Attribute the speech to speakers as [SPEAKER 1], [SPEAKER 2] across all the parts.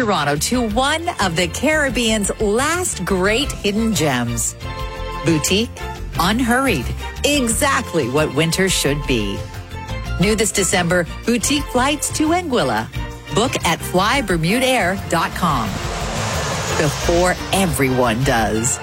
[SPEAKER 1] Toronto to one of the Caribbean's last great hidden gems. Boutique, unhurried, exactly what winter should be. New this December, boutique flights to Anguilla. Book at flybermudair.com. Before everyone does.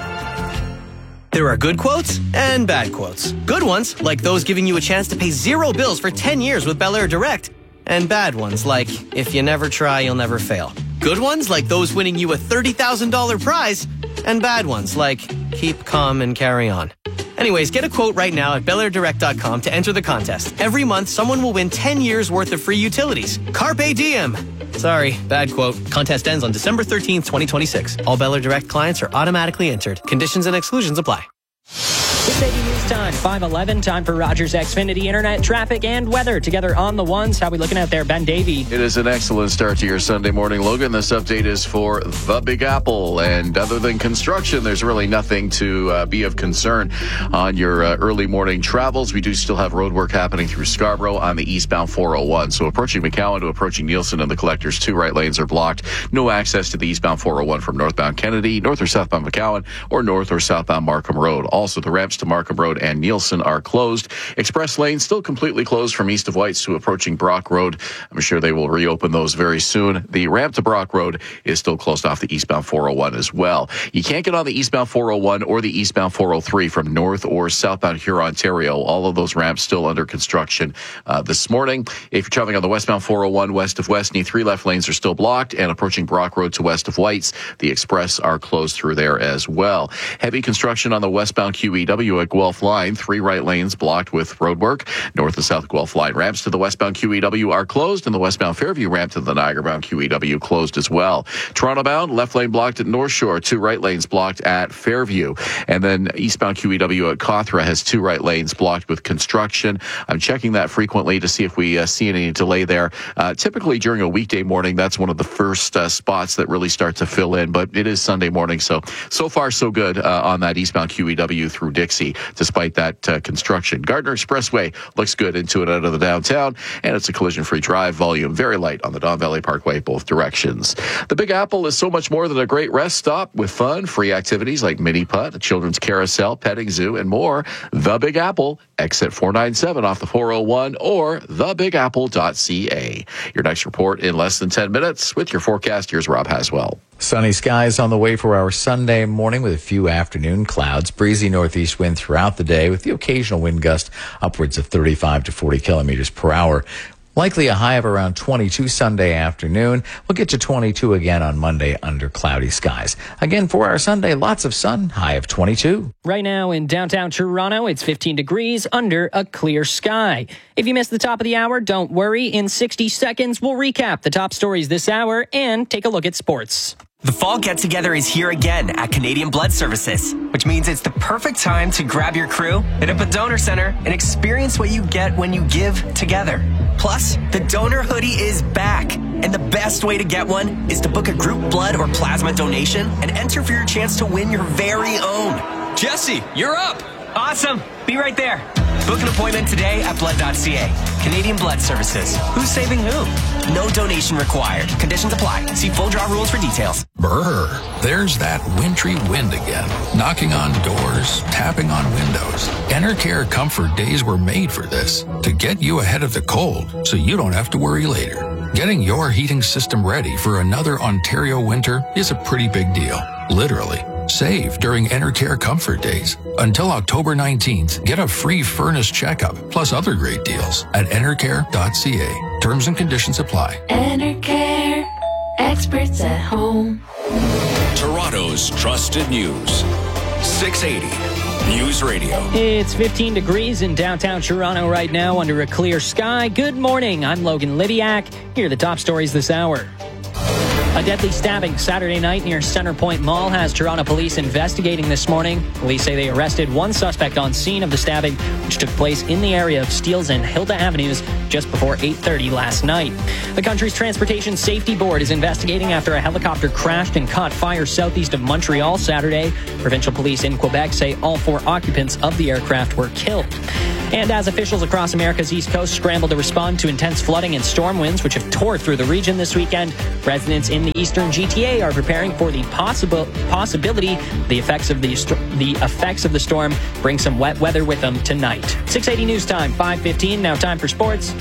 [SPEAKER 2] There are good quotes and bad quotes. Good ones, like those giving you a chance to pay 0 bills for 10 years with Bel Air Direct. And bad ones, like, if you never try, you'll never fail. Good ones, like those winning you a $30,000 prize. And bad ones, like, keep calm and carry on. Anyways, get a quote right now at BelAirDirect.com to enter the contest. Every month, someone will win 10 years worth of free utilities. Carpe diem. Sorry, bad quote. Contest ends on December 13th, 2026. All Bel Air Direct clients are automatically entered. Conditions and exclusions apply.
[SPEAKER 3] It's 80 News Time, 5:11. Time for Rogers Xfinity Internet, traffic, and weather. Together on the ones. How we looking out there, Ben Davey?
[SPEAKER 4] It is an excellent start to your Sunday morning, Logan. This update is for the Big Apple. And other than construction, there's really nothing to be of concern on your early morning travels. We do still have road work happening through Scarborough on the eastbound 401. So approaching McCowan to approaching Nielsen and the collectors, 2 right lanes are blocked. No access to the eastbound 401 from northbound Kennedy, north or southbound McCowan, or north or southbound Markham Road. Also, the ramps to Markham Road and Nielsen are closed. Express lanes still completely closed from east of Whites to approaching Brock Road. I'm sure they will reopen those very soon. The ramp to Brock Road is still closed off the eastbound 401 as well. You can't get on the eastbound 401 or the eastbound 403 from north or southbound Huron, Ontario. All of those ramps still under construction this morning. If you're traveling on the westbound 401 west of Westney, 3 left lanes are still blocked, and approaching Brock Road to west of Whites, the express are closed through there as well. Heavy construction on the westbound QEW at Guelph Line, 3 right lanes blocked with roadwork. North and south Guelph Line ramps to the westbound QEW are closed, and the westbound Fairview ramp to the Niagara-bound QEW closed as well. Toronto-bound, left lane blocked at North Shore, 2 right lanes blocked at Fairview. And then eastbound QEW at Cawthra has 2 right lanes blocked with construction. I'm checking that frequently to see if we see any delay there. Typically during a weekday morning, that's one of the first spots that really start to fill in, but it is Sunday morning, so far so good on that eastbound QEW through Dixie, despite that construction. Gardner Expressway looks good into and out of the downtown, and it's a collision-free drive. Volume very light on the Don Valley Parkway, both directions. The Big Apple is so much more than a great rest stop with fun, free activities like mini putt, a children's carousel, petting zoo, and more. The Big Apple, exit 497 off the 401 or thebigapple.ca. Your next report in less than 10 minutes with your forecast. Here's Rob Haswell.
[SPEAKER 5] Sunny skies on the way for our Sunday morning with a few afternoon clouds. Breezy northeast wind throughout the day with the occasional wind gust upwards of 35 to 40 kilometers per hour. Likely a high of around 22 Sunday afternoon. We'll get to 22 again on Monday under cloudy skies. Again, for our Sunday, lots of sun, high of 22.
[SPEAKER 3] Right now in downtown Toronto, it's 15 degrees under a clear sky. If you missed the top of the hour, don't worry. In 60 seconds, we'll recap the top stories this hour and take a look at sports.
[SPEAKER 6] The fall get-together is here again at Canadian Blood Services, which means it's the perfect time to grab your crew, hit up a donor center, and experience what you get when you give together. Plus, the donor hoodie is back, and the best way to get one is to book a group blood or plasma donation and enter for your chance to win your very own.
[SPEAKER 7] Jesse, you're up!
[SPEAKER 6] Awesome! Be right there. Book an appointment today at blood.ca. Canadian Blood Services. Who's saving who? No donation required. Conditions apply. See full draw rules for details.
[SPEAKER 8] Brr, there's that wintry wind again. Knocking on doors, tapping on windows. Enercare Comfort Days were made for this, to get you ahead of the cold so you don't have to worry later. Getting your heating system ready for another Ontario winter is a pretty big deal. Literally. Save during Enercare Comfort Days. Until October 19th, get a free furnace checkup, plus other great deals at enercare.ca. Terms and conditions apply.
[SPEAKER 9] Enercare. Experts at home.
[SPEAKER 7] Toronto's trusted news. 680 News Radio.
[SPEAKER 3] It's 15 degrees in downtown Toronto right now under a clear sky. Good morning. I'm Logan Lidiak. Here are the top stories this hour. A deadly stabbing Saturday night near Centrepoint Mall has Toronto police investigating this morning. Police say they arrested one suspect on scene of the stabbing, which took place in the area of Steeles and Hilda Avenues just before 8:30 last night. The country's Transportation Safety Board is investigating after a helicopter crashed and caught fire southeast of Montreal Saturday. Provincial police in Quebec say all 4 occupants of the aircraft were killed. And as officials across America's East Coast scramble to respond to intense flooding and storm winds, which have tore through the region this weekend, residents in in the Eastern GTA are preparing for the possibility the effects of the storm bring some wet weather with them tonight. 680 News Time, 5:15. Now time for sports.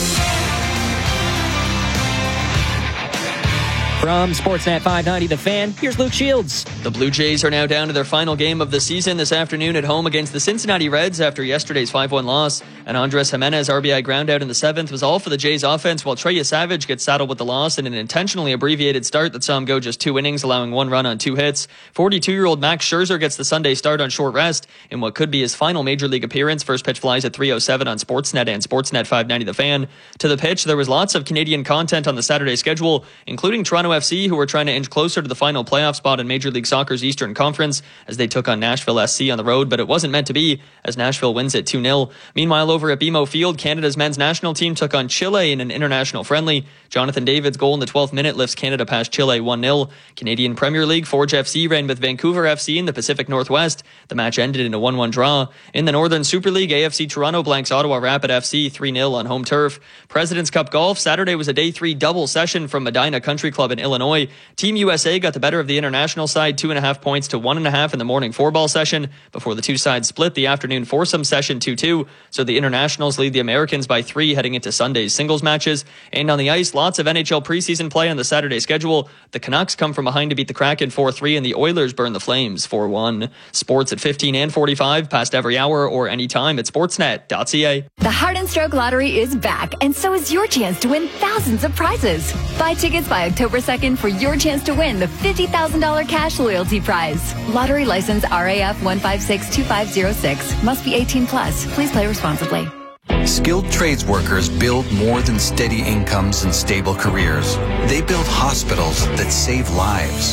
[SPEAKER 3] From Sportsnet 590, The Fan, here's Luke Shields.
[SPEAKER 10] The Blue Jays are now down to their final game of the season this afternoon at home against the Cincinnati Reds after yesterday's 5-1 loss. And Andres Jimenez RBI groundout in the 7th was all for the Jays offense, while Trey Savage gets saddled with the loss in an intentionally abbreviated start that saw him go just 2 innings, allowing 1 run on 2 hits. 42-year-old Max Scherzer gets the Sunday start on short rest in what could be his final Major League appearance. First pitch flies at 3:07 on Sportsnet and Sportsnet 590 The Fan. To the pitch, there was lots of Canadian content on the Saturday schedule, including Toronto FC, who were trying to inch closer to the final playoff spot in Major League Soccer's Eastern Conference as they took on Nashville SC on the road, but it wasn't meant to be as Nashville wins it 2-0. Meanwhile, over at BMO Field, Canada's men's national team took on Chile in an international friendly. Jonathan David's goal in the 12th minute lifts Canada past Chile 1-0. Canadian Premier League, Forge FC ran with Vancouver FC in the Pacific Northwest. The match ended in a 1-1 draw. In the Northern Super League, AFC Toronto blanks Ottawa Rapid FC 3-0 on home turf. President's Cup Golf, Saturday was a day 3 double session from Medina Country Club in Illinois. Team USA got the better of the international side 2.5 points to 1.5 in the morning 4-ball session before the two sides split the afternoon foursome session 2-2. So the internationals lead the Americans by 3 heading into Sunday's singles matches. And on the ice, lots of NHL preseason play on the Saturday schedule. The Canucks come from behind to beat the Kraken 4-3 and the Oilers burn the Flames 4-1. Sports at 15 and 45 past every hour or anytime at sportsnet.ca.
[SPEAKER 11] The Heart and Stroke Lottery is back, and so is your chance to win thousands of prizes. Buy tickets by October 2nd for your chance to win the $50,000 cash loyalty prize. Lottery license RAF 1562506. Must be 18 plus. Please play responsibly.
[SPEAKER 12] Skilled trades workers build more than steady incomes and stable careers. They build hospitals that save lives,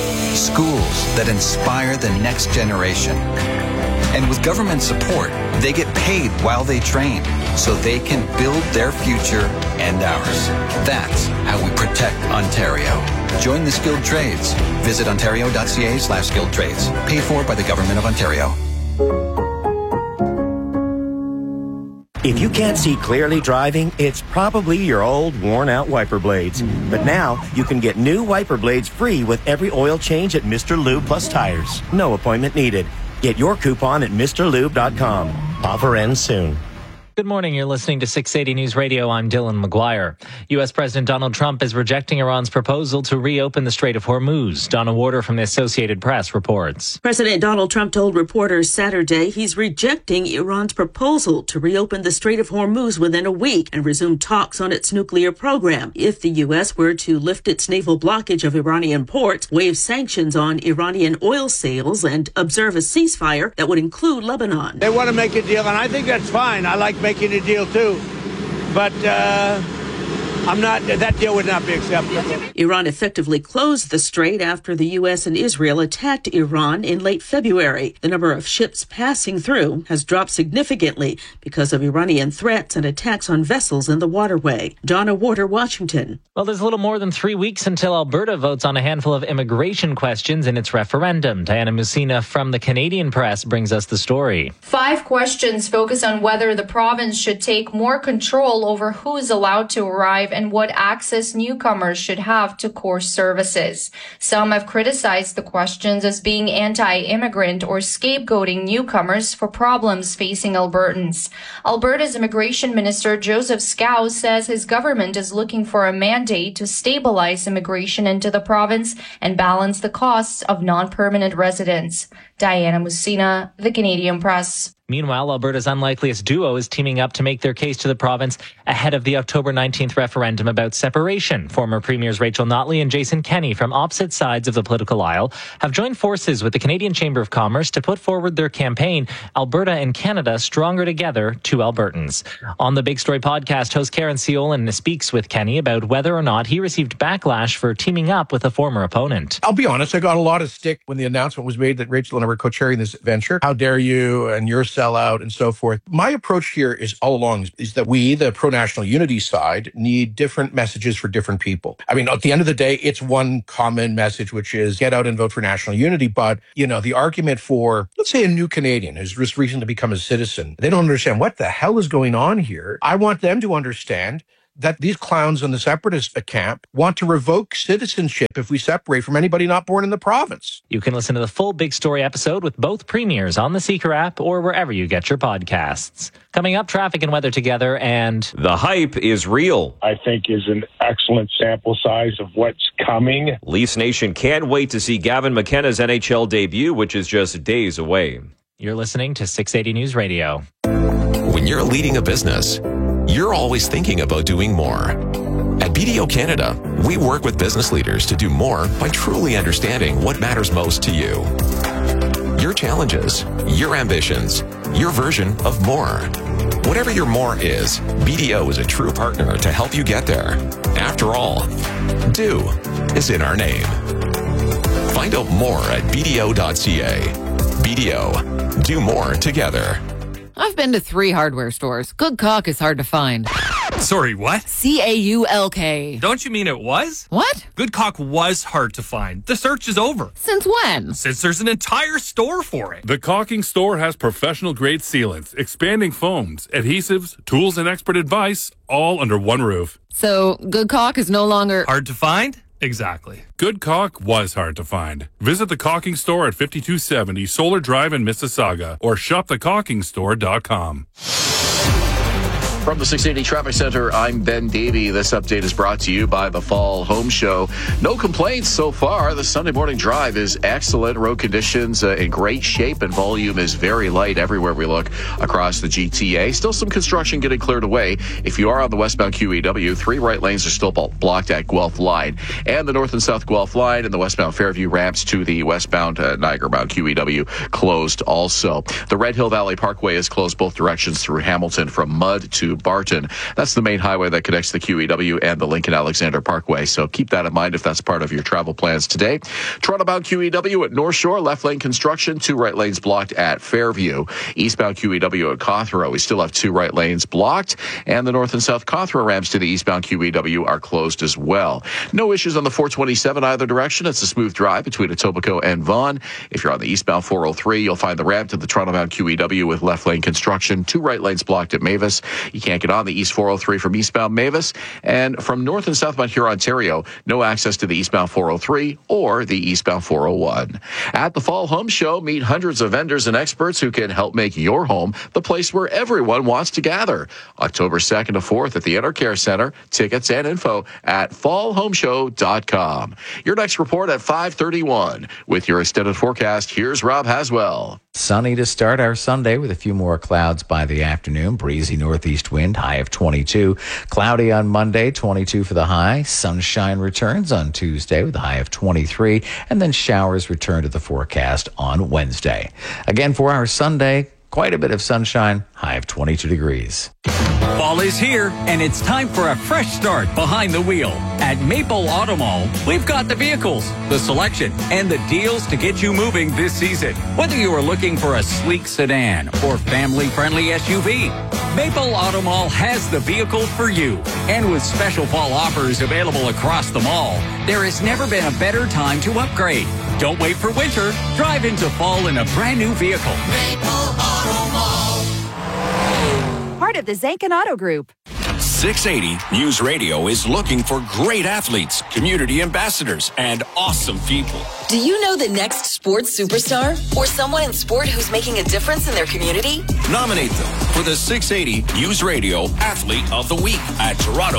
[SPEAKER 12] schools that inspire the next generation. And with government support, they get paid while they train so they can build their future and ours. That's how we protect Ontario. Join the skilled trades. Visit ontario.ca/skilled trades. Paid for by the Government of Ontario.
[SPEAKER 13] If you can't see clearly driving, it's probably your old worn-out wiper blades. But now, you can get new wiper blades free with every oil change at Mr. Lube Plus Tires. No appointment needed. Get your coupon at MrLube.com. Offer ends soon.
[SPEAKER 14] Good morning. You're listening to 680 News Radio. I'm Dylan McGuire. U.S. President Donald Trump is rejecting Iran's proposal to reopen the Strait of Hormuz. Donna Warder from the Associated Press reports.
[SPEAKER 15] President Donald Trump told reporters Saturday he's rejecting Iran's proposal to reopen the Strait of Hormuz within a week and resume talks on its nuclear program. If the U.S. were to lift its naval blockage of Iranian ports, waive sanctions on Iranian oil sales, and observe a ceasefire that would include Lebanon.
[SPEAKER 16] They want to make a deal, and I think that's fine. I like making a deal too, but that deal would not be acceptable.
[SPEAKER 15] Iran effectively closed the strait after the U.S. and Israel attacked Iran in late February. The number of ships passing through has dropped significantly because of Iranian threats and attacks on vessels in the waterway. Donna Warder, Washington.
[SPEAKER 14] Well, there's a little more than 3 weeks until Alberta votes on a handful of immigration questions in its referendum. Diana Musina from the Canadian Press brings us the story.
[SPEAKER 17] 5 questions focus on whether the province should take more control over who is allowed to arrive and what access newcomers should have to core services. Some have criticized the questions as being anti-immigrant or scapegoating newcomers for problems facing Albertans. Alberta's Immigration Minister Joseph Scow says his government is looking for a mandate to stabilize immigration into the province and balance the costs of non-permanent residents. Diana Musina, The Canadian Press.
[SPEAKER 14] Meanwhile, Alberta's unlikeliest duo is teaming up to make their case to the province ahead of the October 19th referendum about separation. Former Premiers Rachel Notley and Jason Kenney from opposite sides of the political aisle have joined forces with the Canadian Chamber of Commerce to put forward their campaign, Alberta and Canada Stronger Together to Albertans. On the Big Story podcast, host Karen Seolin speaks with Kenney about whether or not he received backlash for teaming up with a former opponent.
[SPEAKER 18] I'll be honest, I got a lot of stick when the announcement was made that Rachel and I were co-chairing this venture. How dare you, and you're sellout and so forth. My approach here is all along is that we, the pro-national unity side, need different messages for different people. I mean, at the end of the day, it's one common message, which is get out and vote for national unity. But, the argument for, let's say, a new Canadian who's just recently become a citizen, they don't understand what the hell is going on here. I want them to understand that these clowns in the separatist camp want to revoke citizenship if we separate from anybody not born in the province.
[SPEAKER 14] You can listen to the full Big Story episode with both premiers on the Seeker app or wherever you get your podcasts. Coming up, traffic and weather together, and
[SPEAKER 19] the hype is real.
[SPEAKER 20] I think is an excellent sample size of what's coming.
[SPEAKER 19] Leafs Nation can't wait to see Gavin McKenna's NHL debut, which is just days away.
[SPEAKER 14] You're listening to 680 News Radio.
[SPEAKER 21] When you're leading a business, you're always thinking about doing more. At BDO Canada, we work with business leaders to do more by truly understanding what matters most to you. Your challenges, your ambitions, your version of more. Whatever your more is, BDO is a true partner to help you get there. After all, do is in our name. Find out more at BDO.ca. BDO, do more together.
[SPEAKER 22] I've been to 3 hardware stores. Good caulk is hard to find.
[SPEAKER 23] Sorry, what?
[SPEAKER 22] CAULK.
[SPEAKER 23] Don't you mean it was?
[SPEAKER 22] What?
[SPEAKER 23] Good caulk was hard to find. The search is over.
[SPEAKER 22] Since when?
[SPEAKER 23] Since there's an entire store for it.
[SPEAKER 24] The Caulking Store has professional-grade sealants, expanding foams, adhesives, tools, and expert advice, all under one roof.
[SPEAKER 22] So, good caulk is no longer...
[SPEAKER 23] hard to find? Exactly.
[SPEAKER 24] Good caulk was hard to find. Visit the Caulking Store at 5270 Solar Drive in Mississauga or shopthecaulkingstore.com.
[SPEAKER 4] From the 680 Traffic Center, I'm Ben Davey. This update is brought to you by the Fall Home Show. No complaints so far. The Sunday morning drive is excellent. Road conditions in great shape and volume is very light everywhere we look across the GTA. Still some construction getting cleared away. If you are on the westbound QEW, 3 right lanes are still blocked at Guelph Line. And the north and south Guelph Line and the westbound Fairview ramps to the westbound Niagara-bound QEW closed also. The Red Hill Valley Parkway is closed both directions through Hamilton from Mudd to Barton. That's the main highway that connects the QEW and the Lincoln Alexander Parkway. So keep that in mind if that's part of your travel plans today. Toronto-bound QEW at North Shore, left lane construction, 2 right lanes blocked at Fairview. Eastbound QEW at Cawthra, we still have 2 right lanes blocked, and the north and south Cawthra ramps to the eastbound QEW are closed as well. No issues on the 427 either direction. It's a smooth drive between Etobicoke and Vaughan. If you're on the eastbound 403, you'll find the ramp to the Toronto-bound QEW with left lane construction, 2 right lanes blocked at Mavis. You can't get on the East 403 from eastbound Mavis. And from north and southbound Huron-Ontario, no access to the eastbound 403 or the eastbound 401. At the Fall Home Show, meet hundreds of vendors and experts who can help make your home the place where everyone wants to gather. October 2nd to 4th at the Intercare Center. Tickets and info at fallhomeshow.com. Your next report at 5:31. With your extended forecast, here's Rob Haswell.
[SPEAKER 5] Sunny to start our Sunday with a few more clouds by the afternoon. Breezy northeast wind, high of 22. Cloudy on Monday, 22 for the high. Sunshine returns on Tuesday with a high of 23. And then showers return to the forecast on Wednesday. Again, for our Sunday, quite a bit of sunshine, high of 22 degrees.
[SPEAKER 25] Fall is here, and it's time for a fresh start behind the wheel. At Maple Auto Mall, we've got the vehicles, the selection, and the deals to get you moving this season. Whether you are looking for a sleek sedan or family-friendly SUV, Maple Auto Mall has the vehicle for you. And with special fall offers available across the mall, there has never been a better time to upgrade. Don't wait for winter. Drive into fall in a brand new vehicle.
[SPEAKER 26] Maple Auto Mall.
[SPEAKER 27] Part of the Zankin Auto Group.
[SPEAKER 7] 680 News Radio is looking for great athletes, community ambassadors, and awesome people.
[SPEAKER 28] Do you know the next sports superstar? Or someone in sport who's making a difference in their community?
[SPEAKER 7] Nominate them for the 680 News Radio Athlete of the Week at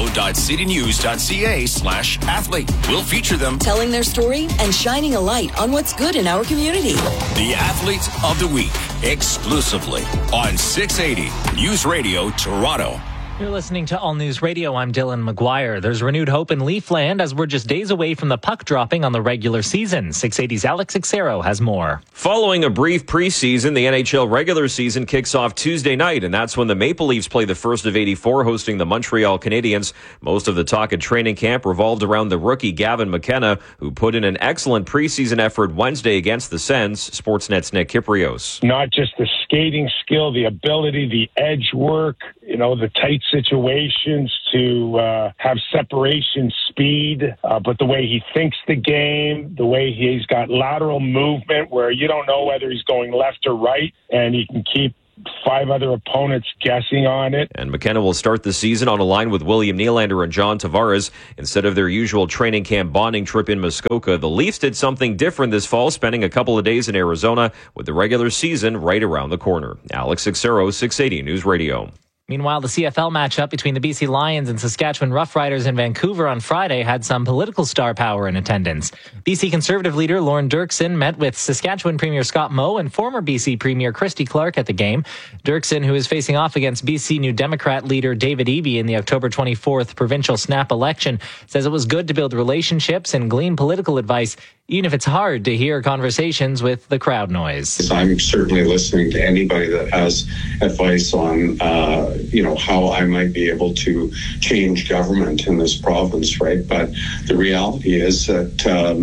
[SPEAKER 7] toronto.citynews.ca/athlete. We'll feature them
[SPEAKER 28] telling their story and shining a light on what's good in our community.
[SPEAKER 7] The Athlete of the Week, exclusively on 680 News Radio Toronto.
[SPEAKER 14] You're listening to All News Radio. I'm Dylan McGuire. There's renewed hope in Leafland as we're just days away from the puck dropping on the regular season. 680's Alex Xero has more.
[SPEAKER 19] Following a brief preseason, the NHL regular season kicks off Tuesday night, and that's when the Maple Leafs play the first of 84, hosting the Montreal Canadiens. Most of the talk at training camp revolved around the rookie Gavin McKenna, who put in an excellent preseason effort Wednesday against the Sens. Sportsnet's Nick Kyprios.
[SPEAKER 20] Not just the skating skill, the ability, the edge work, the tight situations to have separation speed, but the way he thinks the game, the way he's got lateral movement where you don't know whether he's going left or right, and he can keep 5 other opponents guessing on it.
[SPEAKER 19] And McKenna will start the season on a line with William Nylander and John Tavares instead of their usual training camp bonding trip in Muskoka. The Leafs did something different this fall, spending a couple of days in Arizona with the regular season right around the corner. Alex Sixero, 680 News Radio.
[SPEAKER 14] Meanwhile, the CFL matchup between the BC Lions and Saskatchewan Roughriders in Vancouver on Friday had some political star power in attendance. BC Conservative leader Lorne Dirksen met with Saskatchewan Premier Scott Moe and former BC Premier Christy Clark at the game. Dirksen, who is facing off against BC New Democrat leader David Eby in the October 24th provincial snap election, says it was good to build relationships and glean political advice, even if it's hard to hear conversations with the crowd noise.
[SPEAKER 1] I'm certainly listening to anybody that has advice on, how I might be able to change government in this province, right? But the reality is that,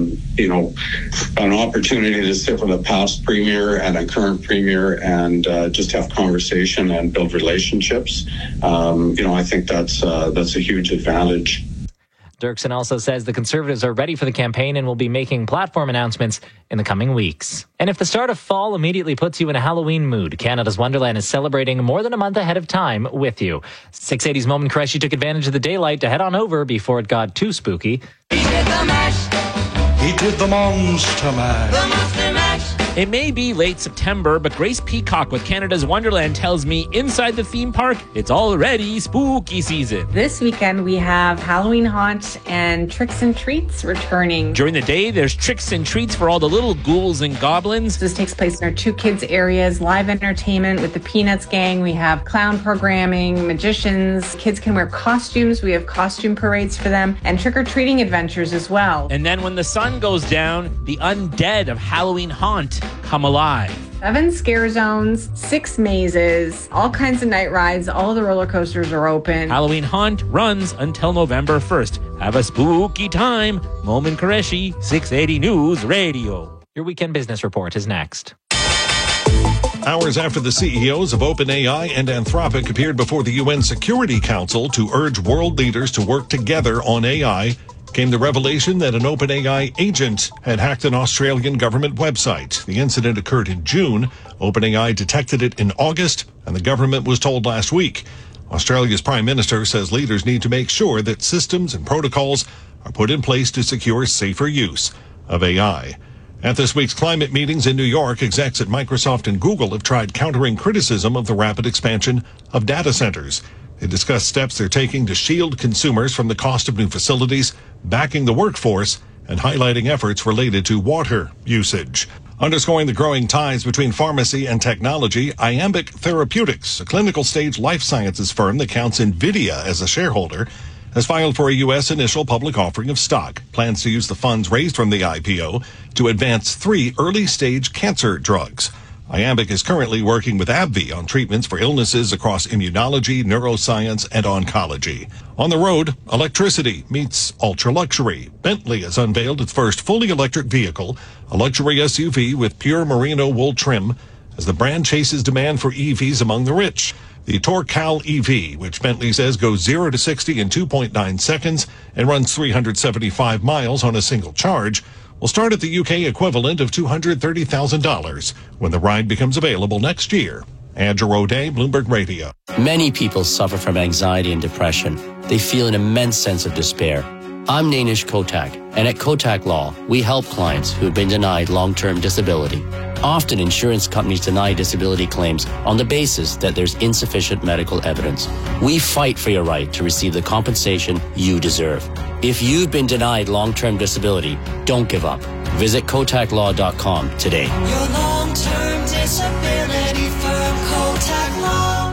[SPEAKER 1] an opportunity to sit with a past premier and a current premier and just have conversation and build relationships, I think that's a huge advantage.
[SPEAKER 14] Dirksen also says the Conservatives are ready for the campaign and will be making platform announcements in the coming weeks. And if the start of fall immediately puts you in a Halloween mood, Canada's Wonderland is celebrating more than a month ahead of time with you. 680's Moment Qureshi took advantage of the daylight to head on over before it got too spooky.
[SPEAKER 2] He did the mash. He did the monster mash. The monster mash.
[SPEAKER 3] It may be late September, but Grace Peacock with Canada's Wonderland tells me inside the theme park, it's already spooky season.
[SPEAKER 6] This weekend, we have Halloween Haunt and Tricks and Treats returning.
[SPEAKER 3] During the day, there's tricks and treats for all the little ghouls and goblins.
[SPEAKER 6] This takes place in our 2 kids areas, live entertainment with the Peanuts gang. We have clown programming, magicians. Kids can wear costumes. We have costume parades for them and trick-or-treating adventures as well.
[SPEAKER 3] And then when the sun goes down, the undead of Halloween Haunt come alive.
[SPEAKER 6] 7 scare zones, 6 mazes, all kinds of night rides. All the roller coasters are open.
[SPEAKER 3] Halloween Haunt runs until November 1st. Have a spooky time. Moment Qureshi, 680 News Radio.
[SPEAKER 14] Your weekend business report is next.
[SPEAKER 8] Hours after the CEOs of OpenAI and Anthropic appeared before the UN Security Council to urge world leaders to work together on AI, came the revelation that an OpenAI agent had hacked an Australian government website. The incident occurred in June. OpenAI detected it in August, and the government was told last week. Australia's Prime Minister says leaders need to make sure that systems and protocols are put in place to secure safer use of AI. At this week's climate meetings in New York, execs at Microsoft and Google have tried countering criticism of the rapid expansion of data centers. They discussed steps they're taking to shield consumers from the cost of new facilities, backing the workforce, and highlighting efforts related to water usage. Underscoring the growing ties between pharmacy and technology, Iambic Therapeutics, a clinical stage life sciences firm that counts NVIDIA as a shareholder, has filed for a U.S. initial public offering of stock. Plans to use the funds raised from the IPO to advance 3 early-stage cancer drugs. Iambic is currently working with AbbVie on treatments for illnesses across immunology, neuroscience, and oncology. On the road, electricity meets ultra-luxury. Bentley has unveiled its first fully electric vehicle, a luxury SUV with pure merino wool trim, as the brand chases demand for EVs among the rich. The Tourcal EV, which Bentley says goes 0 to 60 in 2.9 seconds and runs 375 miles on a single charge, will start at the UK equivalent of $230,000 when the ride becomes available next year. Andrew O'Day, Bloomberg Radio.
[SPEAKER 9] Many people suffer from anxiety and depression. They feel an immense sense of despair. I'm Nainish Kotak, and at Kotak Law, we help clients who have been denied long-term disability. Often, insurance companies deny disability claims on the basis that there's insufficient medical evidence. We fight for your right to receive the compensation you deserve. If you've been denied long-term disability, don't give up. Visit KotakLaw.com today.
[SPEAKER 26] Your long-term disability firm, Kotak Law.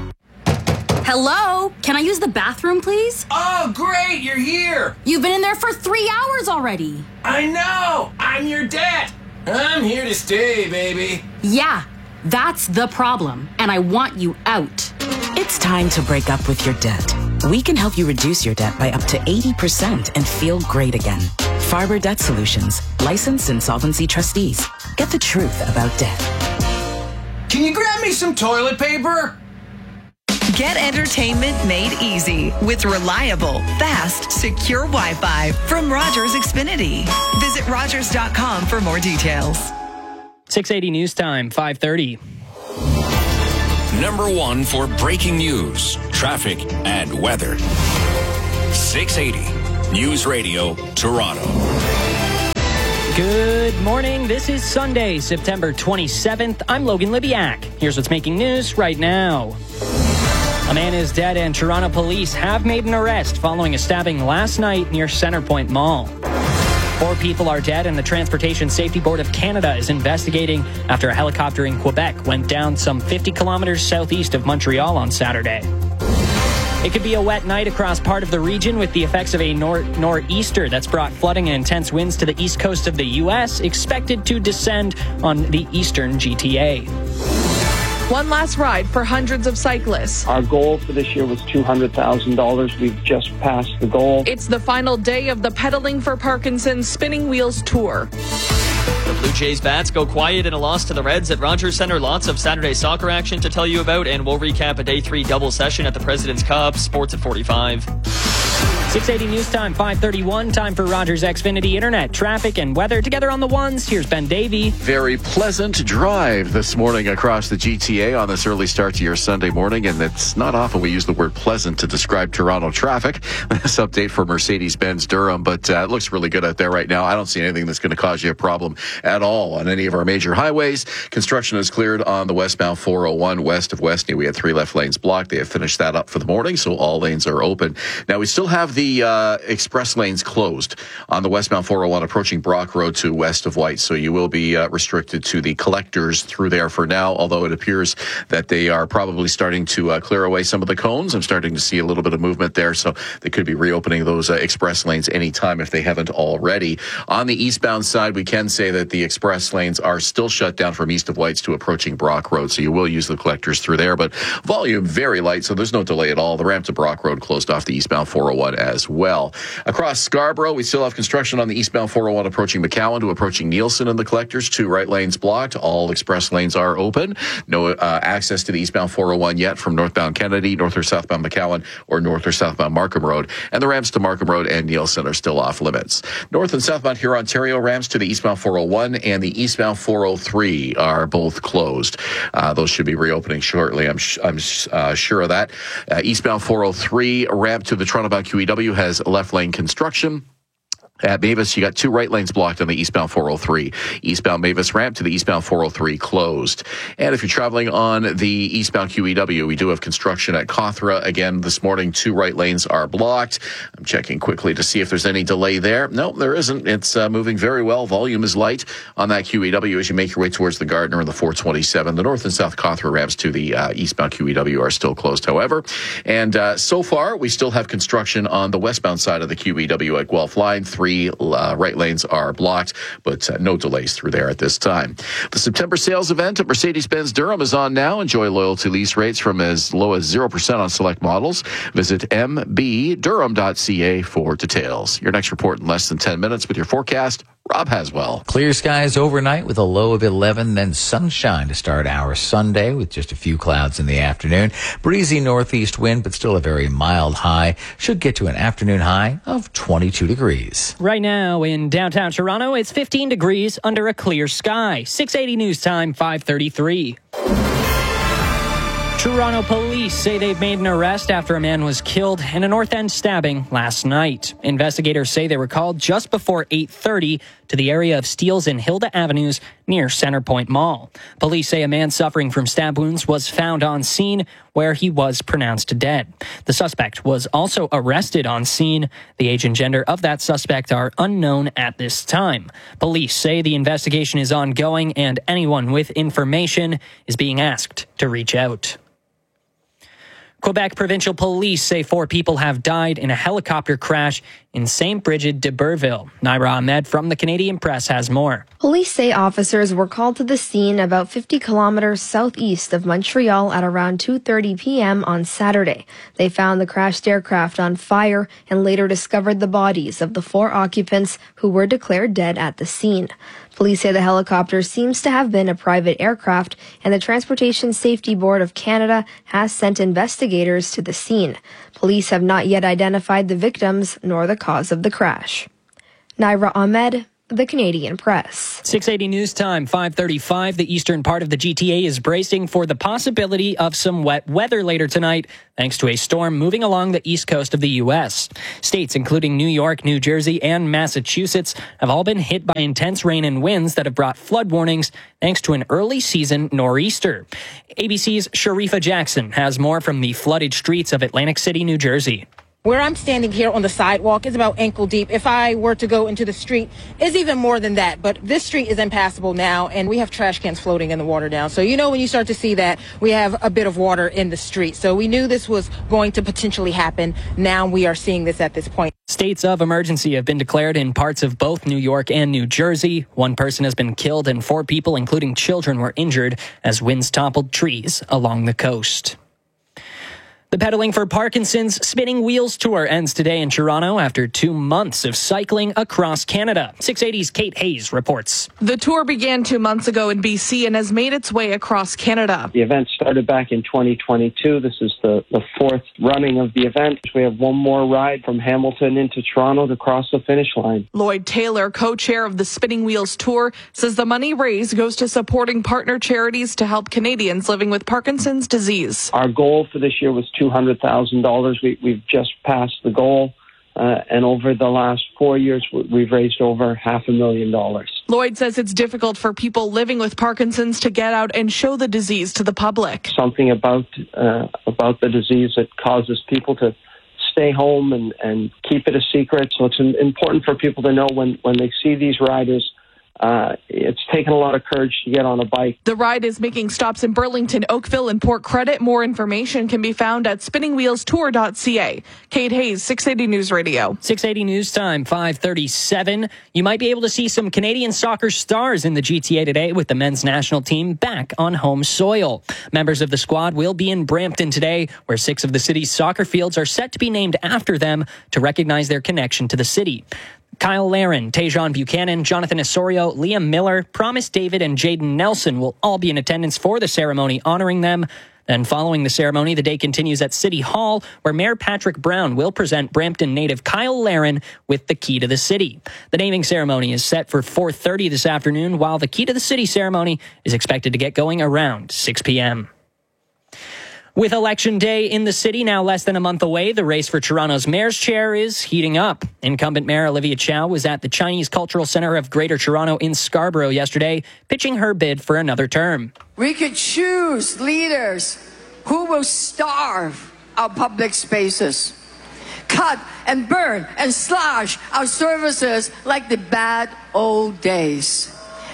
[SPEAKER 10] Hello? Can I use the bathroom, please?
[SPEAKER 11] Oh, great! You're here!
[SPEAKER 10] You've been in there for 3 hours already.
[SPEAKER 11] I know! I'm your debt! I'm here to stay, baby.
[SPEAKER 10] Yeah, that's the problem, and I want you out.
[SPEAKER 29] It's time to break up with your debt. We can help you reduce your debt by up to 80% and feel great again. Farber Debt Solutions, licensed insolvency trustees. Get the truth about debt.
[SPEAKER 11] Can you grab me some toilet paper?
[SPEAKER 30] Get entertainment made easy with reliable, fast, secure Wi-Fi from Rogers Xfinity. Visit Rogers.com for more details.
[SPEAKER 31] 680 News Time, 5:30.
[SPEAKER 7] #1 for breaking news, traffic, and weather. 680 News Radio, Toronto.
[SPEAKER 12] Good morning. This is Sunday, September 27th. I'm Logan Libiak. Here's what's making news right now. A man is dead and Toronto police have made an arrest following a stabbing last night near Centrepoint Mall. 4 people are dead and the Transportation Safety Board of Canada is investigating after a helicopter in Quebec went down some 50 kilometers southeast of Montreal on Saturday. It could be a wet night across part of the region with the effects of a nor'easter that's brought flooding and intense winds to the east coast of the U.S., expected to descend on the eastern GTA.
[SPEAKER 13] One last ride for hundreds of cyclists.
[SPEAKER 15] Our goal for this year was $200,000. We've just passed the goal.
[SPEAKER 13] It's the final day of the Pedaling for Parkinson's Spinning Wheels Tour.
[SPEAKER 16] The Blue Jays bats go quiet in a loss to the Reds at Rogers Centre. Lots of Saturday soccer action to tell you about, and we'll recap a Day 3 double session at the President's Cup. Sports at 45.
[SPEAKER 12] 680 News Time, 5:31. Time for Rogers Xfinity Internet, traffic, and weather. Together on the ones, here's Ben Davey. Very
[SPEAKER 4] Pleasant drive this morning across the GTA on this early start to your Sunday morning, and it's not often we use the word pleasant to describe Toronto traffic. This update for Mercedes-Benz Durham, but it looks really good out there right now. I don't see anything that's going to cause you a problem at all on any of our major highways. Construction is cleared on the westbound 401 west of Westney. We had 3 left lanes blocked. They have finished that up for the morning, so all lanes are open. Now, we still have the express lanes closed on the westbound 401 approaching Brock Road to west of White, so you will be restricted to the collectors through there for now, although it appears that they are probably starting to clear away some of the cones. I'm starting to see a little bit of movement there, so they could be reopening those express lanes anytime if they haven't already. On the eastbound side, we can say that the express lanes are still shut down from east of Whites to approaching Brock Road, so you will use the collectors through there, but volume very light, so there's no delay at all. The ramp to Brock Road closed off the eastbound 401 as well. Across Scarborough, we still have construction on the eastbound 401 approaching McCowan to approaching Nielsen and the collectors. 2 right lanes blocked. All express lanes are open. No access to the eastbound 401 yet from northbound Kennedy, north or southbound McCowan, or north or southbound Markham Road. And the ramps to Markham Road and Nielsen are still off limits. North and southbound Huron-Ontario ramps to the eastbound 401 and the eastbound 403 are both closed. Those should be reopening shortly. I'm sure of that. Eastbound 403 ramp to the Toronto-bound QEW has left lane construction. At Mavis, you got 2 right lanes blocked on the eastbound 403. Eastbound Mavis ramp to the eastbound 403 closed. And if you're traveling on the eastbound QEW, we do have construction at Cawthra. Again, this morning, 2 right lanes are blocked. I'm checking quickly to see if there's any delay there. No, there isn't. It's moving very well. Volume is light on that QEW as you make your way towards the Gardner and the 427. The north and south Cawthra ramps to the eastbound QEW are still closed, however. And so far, we still have construction on the westbound side of the QEW at Guelph Line. 3 right lanes are blocked, but no delays through there at this time. The September sales event at Mercedes-Benz Durham is on now. Enjoy loyalty lease rates from as low as 0% on select models. Visit mbdurham.ca for details. Your next report in less than 10 minutes with your forecast. Rob Haswell.
[SPEAKER 5] Clear skies overnight with a low of 11, then sunshine to start our Sunday with just a few clouds in the afternoon. Breezy northeast wind, but still a very mild high. Should get to an afternoon high of 22 degrees.
[SPEAKER 12] Right now in downtown Toronto, it's 15 degrees under a clear sky. 680 News Time, 5:33. Toronto police say they've made an arrest after a man was killed in a North End stabbing last night. Investigators say they were called just before 8:30 to the area of Steeles and Hilda Avenues near Centrepoint Mall. Police say a man suffering from stab wounds was found on scene where he was pronounced dead. The suspect was also arrested on scene. The age and gender of that suspect are unknown at this time. Police say the investigation is ongoing and anyone with information is being asked to reach out. Quebec Provincial Police say 4 people have died in a helicopter crash in St. Bridget de Burville. Naira Ahmed from the Canadian Press has more.
[SPEAKER 17] Police say officers were called to the scene about 50 kilometers southeast of Montreal at around 2:30 p.m. on Saturday. They found the crashed aircraft on fire and later discovered the bodies of the 4 occupants who were declared dead at the scene. Police say the helicopter seems to have been a private aircraft, and the Transportation Safety Board of Canada has sent investigators to the scene. Police have not yet identified the victims nor the cause of the crash. Naira Ahmed, the Canadian Press.
[SPEAKER 12] 680 News Time, 5:35. The eastern part of the GTA is bracing for the possibility of some wet weather later tonight, thanks to a storm moving along the east coast of the U.S. States including New York, New Jersey, and Massachusetts have all been hit by intense rain and winds that have brought flood warnings thanks to an early season nor'easter. ABC's Sharifa Jackson has more from the flooded streets of Atlantic City, New Jersey.
[SPEAKER 18] Where I'm standing here on the sidewalk is about ankle deep. If I were to go into the street, it's even more than that. But this street is impassable now, and we have trash cans floating in the water down. So, when you start to see that, we have a bit of water in the street. So we knew this was going to potentially happen. Now we are seeing this at this point.
[SPEAKER 12] States of emergency have been declared in parts of both New York and New Jersey. One person has been killed and 4 people, including children, were injured as winds toppled trees along the coast. The Pedaling for Parkinson's Spinning Wheels Tour ends today in Toronto after 2 months of cycling across Canada. 680's Kate Hayes reports.
[SPEAKER 13] The tour began 2 months ago in BC and has made its way across Canada.
[SPEAKER 15] The event started back in 2022. This is the 4th running of the event. We have one more ride from Hamilton into Toronto to cross the finish line.
[SPEAKER 13] Lloyd Taylor, co-chair of the Spinning Wheels Tour, says the money raised goes to supporting partner charities to help Canadians living with Parkinson's disease.
[SPEAKER 15] Our goal for this year was $200,000. We've just passed the goal, and over the last 4 years, we've raised over $500,000.
[SPEAKER 13] Lloyd says it's difficult for people living with Parkinson's to get out and show the disease to the public.
[SPEAKER 15] Something about the disease that causes people to stay home and keep it a secret. So it's important for people to know when they see these riders. It's taken a lot of courage to get on a bike.
[SPEAKER 13] The ride is making stops in Burlington, Oakville, and Port Credit. More information can be found at spinningwheelstour.ca. Kate Hayes, 680 News Radio.
[SPEAKER 12] 680 News Time, 5:37. You might be able to see some Canadian soccer stars in the GTA today with the men's national team back on home soil. Members of the squad will be in Brampton today, where 6 of the city's soccer fields are set to be named after them to recognize their connection to the city. Kyle Larin, Tejon Buchanan, Jonathan Osorio, Liam Miller, Promise David, and Jaden Nelson will all be in attendance for the ceremony honoring them. Then following the ceremony, the day continues at City Hall, where Mayor Patrick Brown will present Brampton native Kyle Larin with the key to the city. The naming ceremony is set for 4:30 this afternoon, while the key to the city ceremony is expected to get going around 6 p.m. With Election Day in the city now less than a month away, the race for Toronto's mayor's chair is heating up. Incumbent Mayor Olivia Chow was at the Chinese Cultural Centre of Greater Toronto in Scarborough yesterday, pitching her bid for another term.
[SPEAKER 19] We could choose leaders who will starve our public spaces, cut and burn and slash our services like the bad old days.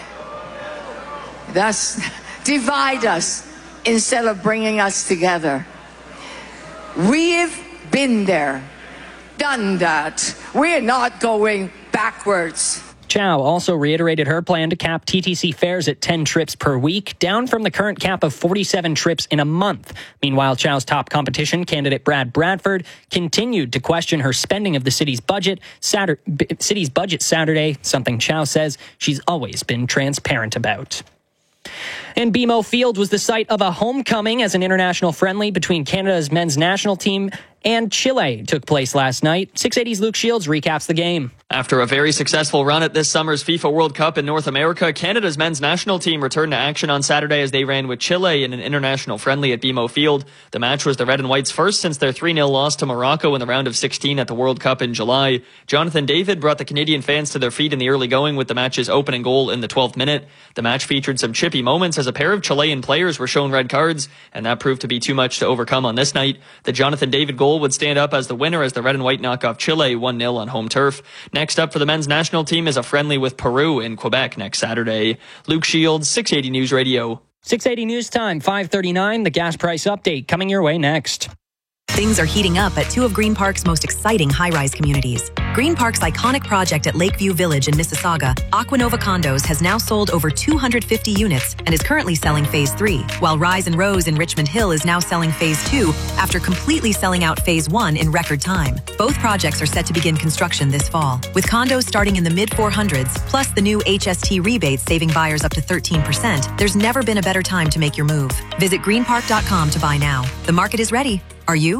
[SPEAKER 19] Thus, divide us instead of bringing us together. We've been there, done that. We're not going backwards.
[SPEAKER 12] Chow also reiterated her plan to cap TTC fares at 10 trips per week, down from the current cap of 47 trips in a month. Meanwhile, Chow's top competition, candidate Brad Bradford, continued to question her spending of the city's budget Saturday, something Chow says she's always been transparent about. And BMO Field was the site of a homecoming as an international friendly between Canada's men's national team and Chile took place last night. 680's Luke Shields recaps the game.
[SPEAKER 16] After a very successful run at this summer's FIFA World Cup in North America, Canada's men's national team returned to action on Saturday as they ran with Chile in an international friendly at BMO Field. The match was the Red and Whites' first since their 3-0 loss to Morocco in the round of 16 at the World Cup in July. Jonathan David brought the Canadian fans to their feet in the early going with the match's opening goal in the 12th minute. The match featured some chippy moments as a pair of Chilean players were shown red cards, and that proved to be too much to overcome on this night. The Jonathan David goal would stand up as the winner as the Red and White knock off Chile 1-0 on home turf. Next up for the men's national team is a friendly with Peru in Quebec next Saturday. Luke Shields, 680 News Radio.
[SPEAKER 12] 680 News Time, 5:39. The gas price update coming your way next.
[SPEAKER 20] Things are heating up at 2 of Green Park's most exciting high-rise communities. Green Park's iconic project at Lakeview Village in Mississauga, Aquanova Condos, has now sold over 250 units and is currently selling Phase 3, while Rise and Rose in Richmond Hill is now selling Phase 2 after completely selling out Phase 1 in record time. Both projects are set to begin construction this fall, with condos starting in the mid-400s, plus the new HST rebates saving buyers up to 13%. There's never been a better time to make your move. Visit greenpark.com to buy now. The market is ready. Are you?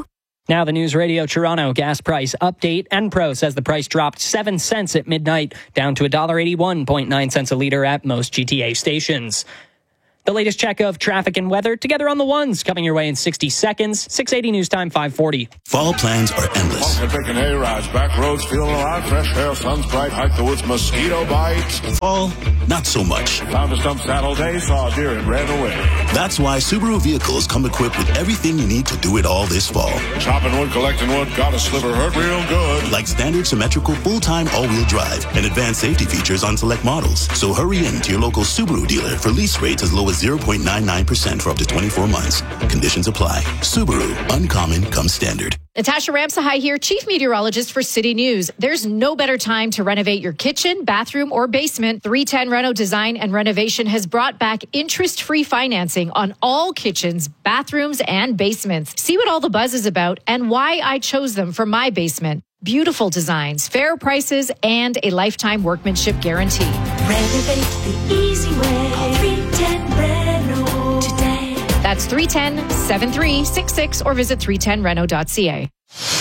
[SPEAKER 12] Now the News Radio Toronto gas price update. Enpro says the price dropped 7 cents at midnight, down to $1.81.9 a litre at most GTA stations. The latest check of traffic and weather together on the ones, coming your way in 60 seconds. 680 News Time, 540.
[SPEAKER 1] Fall plans are endless.
[SPEAKER 2] Picking hay-rides, back roads, feeling alive, fresh air, sun's bright, hike the woods, mosquito bites.
[SPEAKER 1] Fall, not so much.
[SPEAKER 2] Found a stump saddle day, saw a deer and ran away.
[SPEAKER 1] That's why Subaru vehicles come equipped with everything you need to do it all this fall.
[SPEAKER 2] Chopping wood, collecting wood, got a sliver, hurt real good.
[SPEAKER 1] Like standard symmetrical full-time all-wheel drive and advanced safety features on select models. So hurry in to your local Subaru dealer for lease rates as low as 0.99% for up to 24 months. Conditions apply. Subaru. Uncommon comes standard.
[SPEAKER 6] Natasha Ramsahai here, Chief Meteorologist for City News. There's no better time to renovate your kitchen, bathroom, or basement. 310 Reno Design and Renovation has brought back interest-free financing on all kitchens, bathrooms, and basements. See what all the buzz is about and why I chose them for my basement. Beautiful designs, fair prices, and a lifetime workmanship guarantee.
[SPEAKER 26] Renovate the easy way. Call 310 Reno today.
[SPEAKER 6] That's 310-7366 or visit 310reno.ca.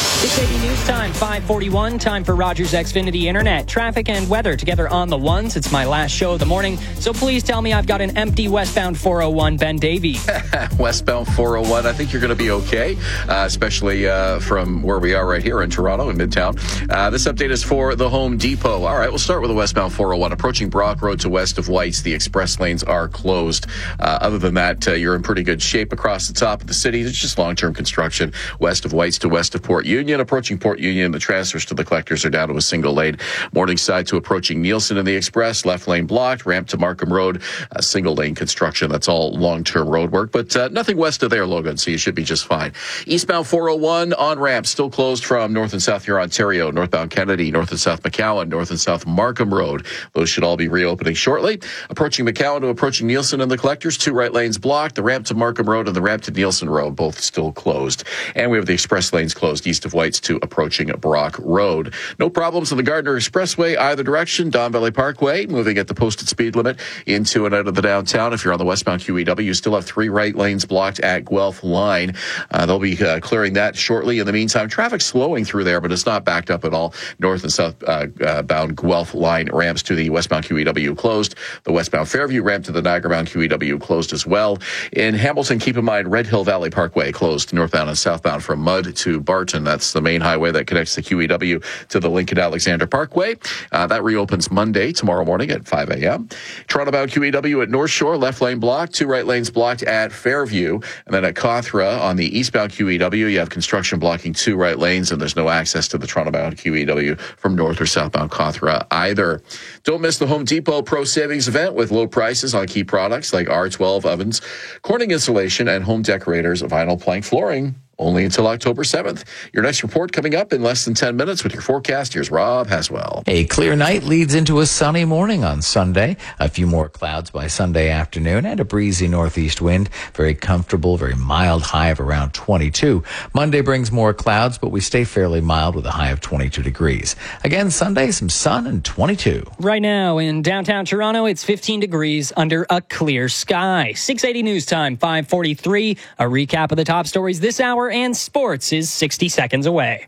[SPEAKER 12] 680 News Time, 541. Time for Rogers Xfinity Internet. Traffic and weather together on the ones. It's my last show of the morning, so please tell me I've got an empty westbound 401, Ben Davey.
[SPEAKER 4] Westbound 401, I think you're going to be okay, especially from where we are right here in Toronto, in Midtown. This update is for the Home Depot. All right, we'll start with the westbound 401. Approaching Brock Road to west of White's, the express lanes are closed. Other than that, you're in pretty good shape across the top of the city. It's just long-term construction west of White's to west of Port Union. Approaching Port Union, the transfers to the collectors are down to a single lane. Morningside to approaching Nielsen in the express, left lane blocked. Ramp to Markham Road, single lane construction. That's all long-term road work, but nothing west of there, Logan, so you should be just fine. Eastbound 401 on ramp, still closed from North and South Huron, Ontario, northbound Kennedy, North and South McCowan, North and South Markham Road. Those should all be reopening shortly. Approaching McCowan to approaching Nielsen and the collectors, two right lanes blocked. The ramp to Markham Road and the ramp to Nielsen Road, both still closed. And we have the express lanes closed east of White's to approaching Brock Road. No problems on the Gardner Expressway either direction. Don Valley Parkway moving at the posted speed limit into and out of the downtown. If you're on the westbound QEW, you still have three right lanes blocked at Guelph Line. They'll be clearing that shortly. In the meantime, traffic slowing through there, but it's not backed up at all. North and south bound Guelph Line ramps to the westbound QEW closed. The westbound Fairview ramp to the Niagara bound QEW closed as well. In Hamilton, keep in mind Red Hill Valley Parkway closed northbound and southbound from Mudd to Barton. That's the main highway that connects the QEW to the Lincoln Alexander Parkway. That reopens Monday, tomorrow morning at 5 a.m. Toronto bound QEW at North Shore, left lane blocked, two right lanes blocked at Fairview. And then at Cawthra on the eastbound QEW, you have construction blocking two right lanes, and there's no access to the Toronto bound QEW from north or southbound Cawthra either. Don't miss the Home Depot Pro Savings event with low prices on key products like R12 ovens, Corning insulation, and home decorators vinyl plank flooring. Only until October 7th. Your next report coming up in less than 10 minutes with your forecast. Here's Rob Haswell.
[SPEAKER 5] A clear night leads into a sunny morning on Sunday. A few more clouds by Sunday afternoon and a breezy northeast wind. Very comfortable, very mild high of around 22. Monday brings more clouds, but we stay fairly mild with a high of 22 degrees. Again, Sunday, some sun and 22.
[SPEAKER 12] Right now in downtown Toronto, it's 15 degrees under a clear sky. 680 News Time, 5:43. A recap of the top stories this hour, and sports is 60 seconds away.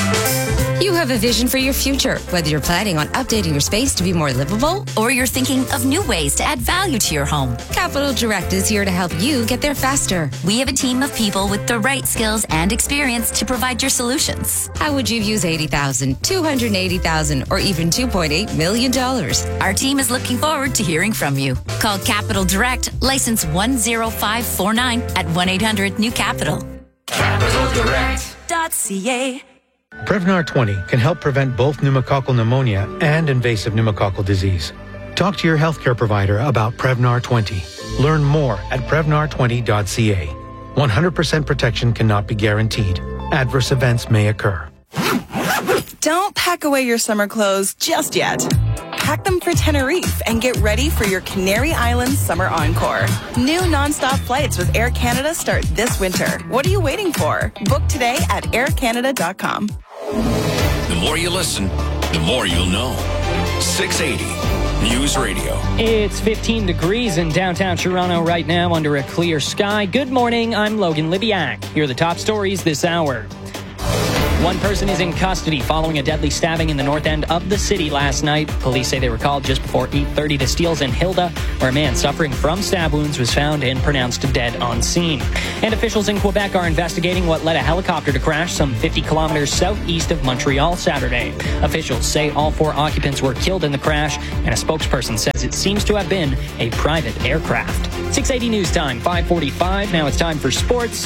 [SPEAKER 21] You have a vision for your future, whether you're planning on updating your space to be more livable or you're thinking of new ways to add value to your home. Capital Direct is here to help you get there faster.
[SPEAKER 22] We have a team of people with the right skills and experience to provide your solutions.
[SPEAKER 21] How would you use $80,000, $280,000, or even $2.8 million?
[SPEAKER 22] Our team is looking forward to hearing from you. Call Capital Direct, license 10549 at 1-800-NEW-CAPITAL. CapitalDirect.ca.
[SPEAKER 23] Prevnar 20 can help prevent both pneumococcal pneumonia and invasive pneumococcal disease. Talk to your healthcare provider about Prevnar 20. Learn more at Prevnar20.ca. 100% protection cannot be guaranteed. Adverse events may occur.
[SPEAKER 24] Don't pack away your summer clothes just yet. Pack them for Tenerife and get ready for your Canary Islands Summer Encore. New nonstop flights with Air Canada start this winter. What are you waiting for? Book today at aircanada.com.
[SPEAKER 7] The more you listen, the more you'll know. 680 News Radio.
[SPEAKER 12] It's 15 degrees in downtown Toronto right now under a clear sky. Good morning, I'm Logan Libiak. Here are the top stories this hour. One person is in custody following a deadly stabbing in the north end of the city last night. Police say they were called just before 8:30 to Steeles and Hilda, where a man suffering from stab wounds was found and pronounced dead on scene. And officials in Quebec are investigating what led a helicopter to crash some 50 kilometers southeast of Montreal Saturday. Officials say all 4 occupants were killed in the crash, and a spokesperson says it seems to have been a private aircraft. 680 News Time, 5:45. Now it's time for sports.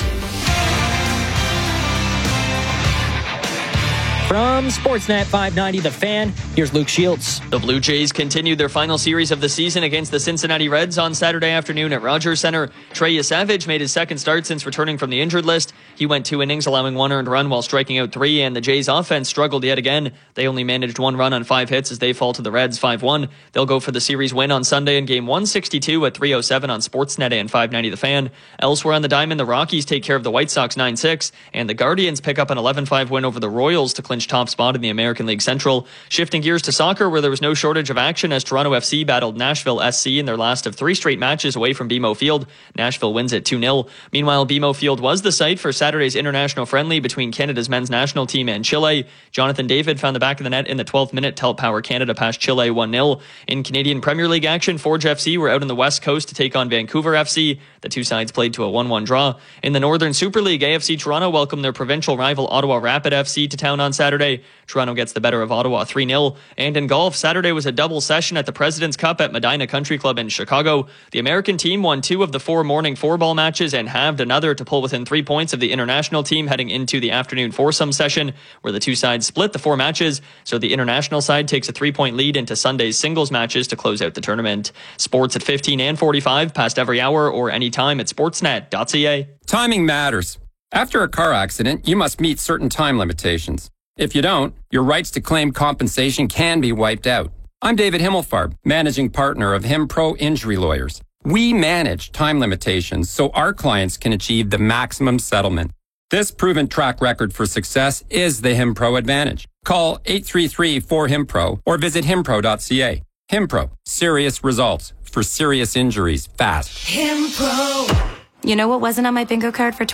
[SPEAKER 12] From Sportsnet 590, The Fan, here's Luke Shields.
[SPEAKER 16] The Blue Jays continued their final series of the season against the Cincinnati Reds on Saturday afternoon at Rogers Center. Trey Yesavage made his second start since returning from the injured list. He went 2 innings, allowing 1 earned run while striking out 3, and the Jays' offense struggled yet again. They only managed 1 run on 5 hits as they fall to the Reds 5-1. They'll go for the series win on Sunday in Game 162 at 3:07 on Sportsnet and 590 The Fan. Elsewhere on the diamond, the Rockies take care of the White Sox 9-6, and the Guardians pick up an 11-5 win over the Royals to clinch top spot in the American League Central. Shifting gears to soccer, where there was no shortage of action as Toronto FC battled Nashville SC in their last of 3 straight matches away from BMO Field. Nashville wins at 2-0. Meanwhile, BMO Field was the site for Saturday's international friendly between Canada's men's national team and Chile. Jonathan David found the back of the net in the 12th minute to help power Canada past Chile 1-0. In Canadian Premier League action, Forge FC were out on the West Coast to take on Vancouver FC. The 2 sides played to a 1-1 draw. In the Northern Super League, AFC Toronto welcomed their provincial rival Ottawa Rapid FC to town on Saturday. Toronto gets the better of Ottawa 3-0. And in golf, Saturday was a double session at the President's Cup at Medina Country Club in Chicago. The American team won 2 of the 4 morning 4-ball matches and halved another to pull within 3 points of the international team heading into the afternoon foursome session, where the 2 sides split the 4 matches. So the international side takes a 3-point lead into Sunday's singles matches to close out the tournament. Sports at 15 and 45, past every hour or anytime at sportsnet.ca.
[SPEAKER 3] Timing matters. After a car accident, you must meet certain time limitations. If you don't, your rights to claim compensation can be wiped out. I'm David Himmelfarb, managing partner of HimPro Injury Lawyers. We manage time limitations so our clients can achieve the maximum settlement. This proven track record for success is the HimPro advantage. Call 833-4HIMPRO or visit himpro.ca. HimPro, serious results for serious injuries fast.
[SPEAKER 21] HimPro. You know what wasn't on my bingo card for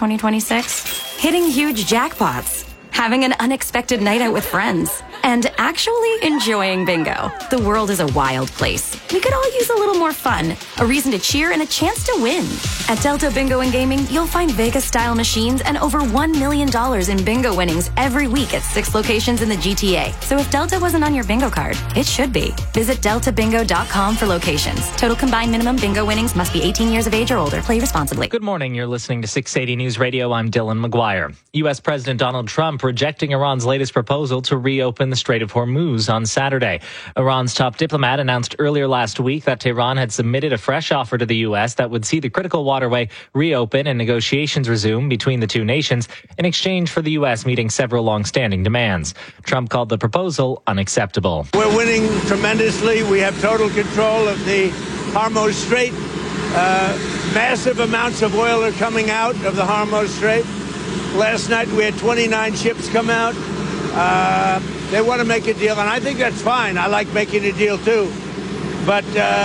[SPEAKER 21] 2026? Hitting huge jackpots, having an unexpected night out with friends, and actually enjoying bingo. The world is a wild place. We could all use a little more fun, a reason to cheer, and a chance to win. At Delta Bingo and Gaming, you'll find Vegas-style machines and over $1 million in bingo winnings every week at 6 locations in the GTA. So if Delta wasn't on your bingo card, it should be. Visit deltabingo.com for locations. Total combined minimum bingo winnings must be 18 years of age or older. Play responsibly.
[SPEAKER 8] Good morning. You're listening to 680 News Radio. I'm Dylan McGuire. U.S. President Donald Trump rejecting Iran's latest proposal to reopen the Strait of Hormuz on Saturday. Iran's top diplomat announced earlier last week that Tehran had submitted a fresh offer to the U.S. that would see the critical waterway reopen and negotiations resume between the two nations in exchange for the U.S. meeting several long-standing demands. Trump called the proposal unacceptable.
[SPEAKER 9] We're winning tremendously. We have total control of the Hormuz Strait. Massive amounts of oil are coming out of the Hormuz Strait. Last night we had 29 ships come out. They want to make a deal, and I think that's fine. I like making a deal too. But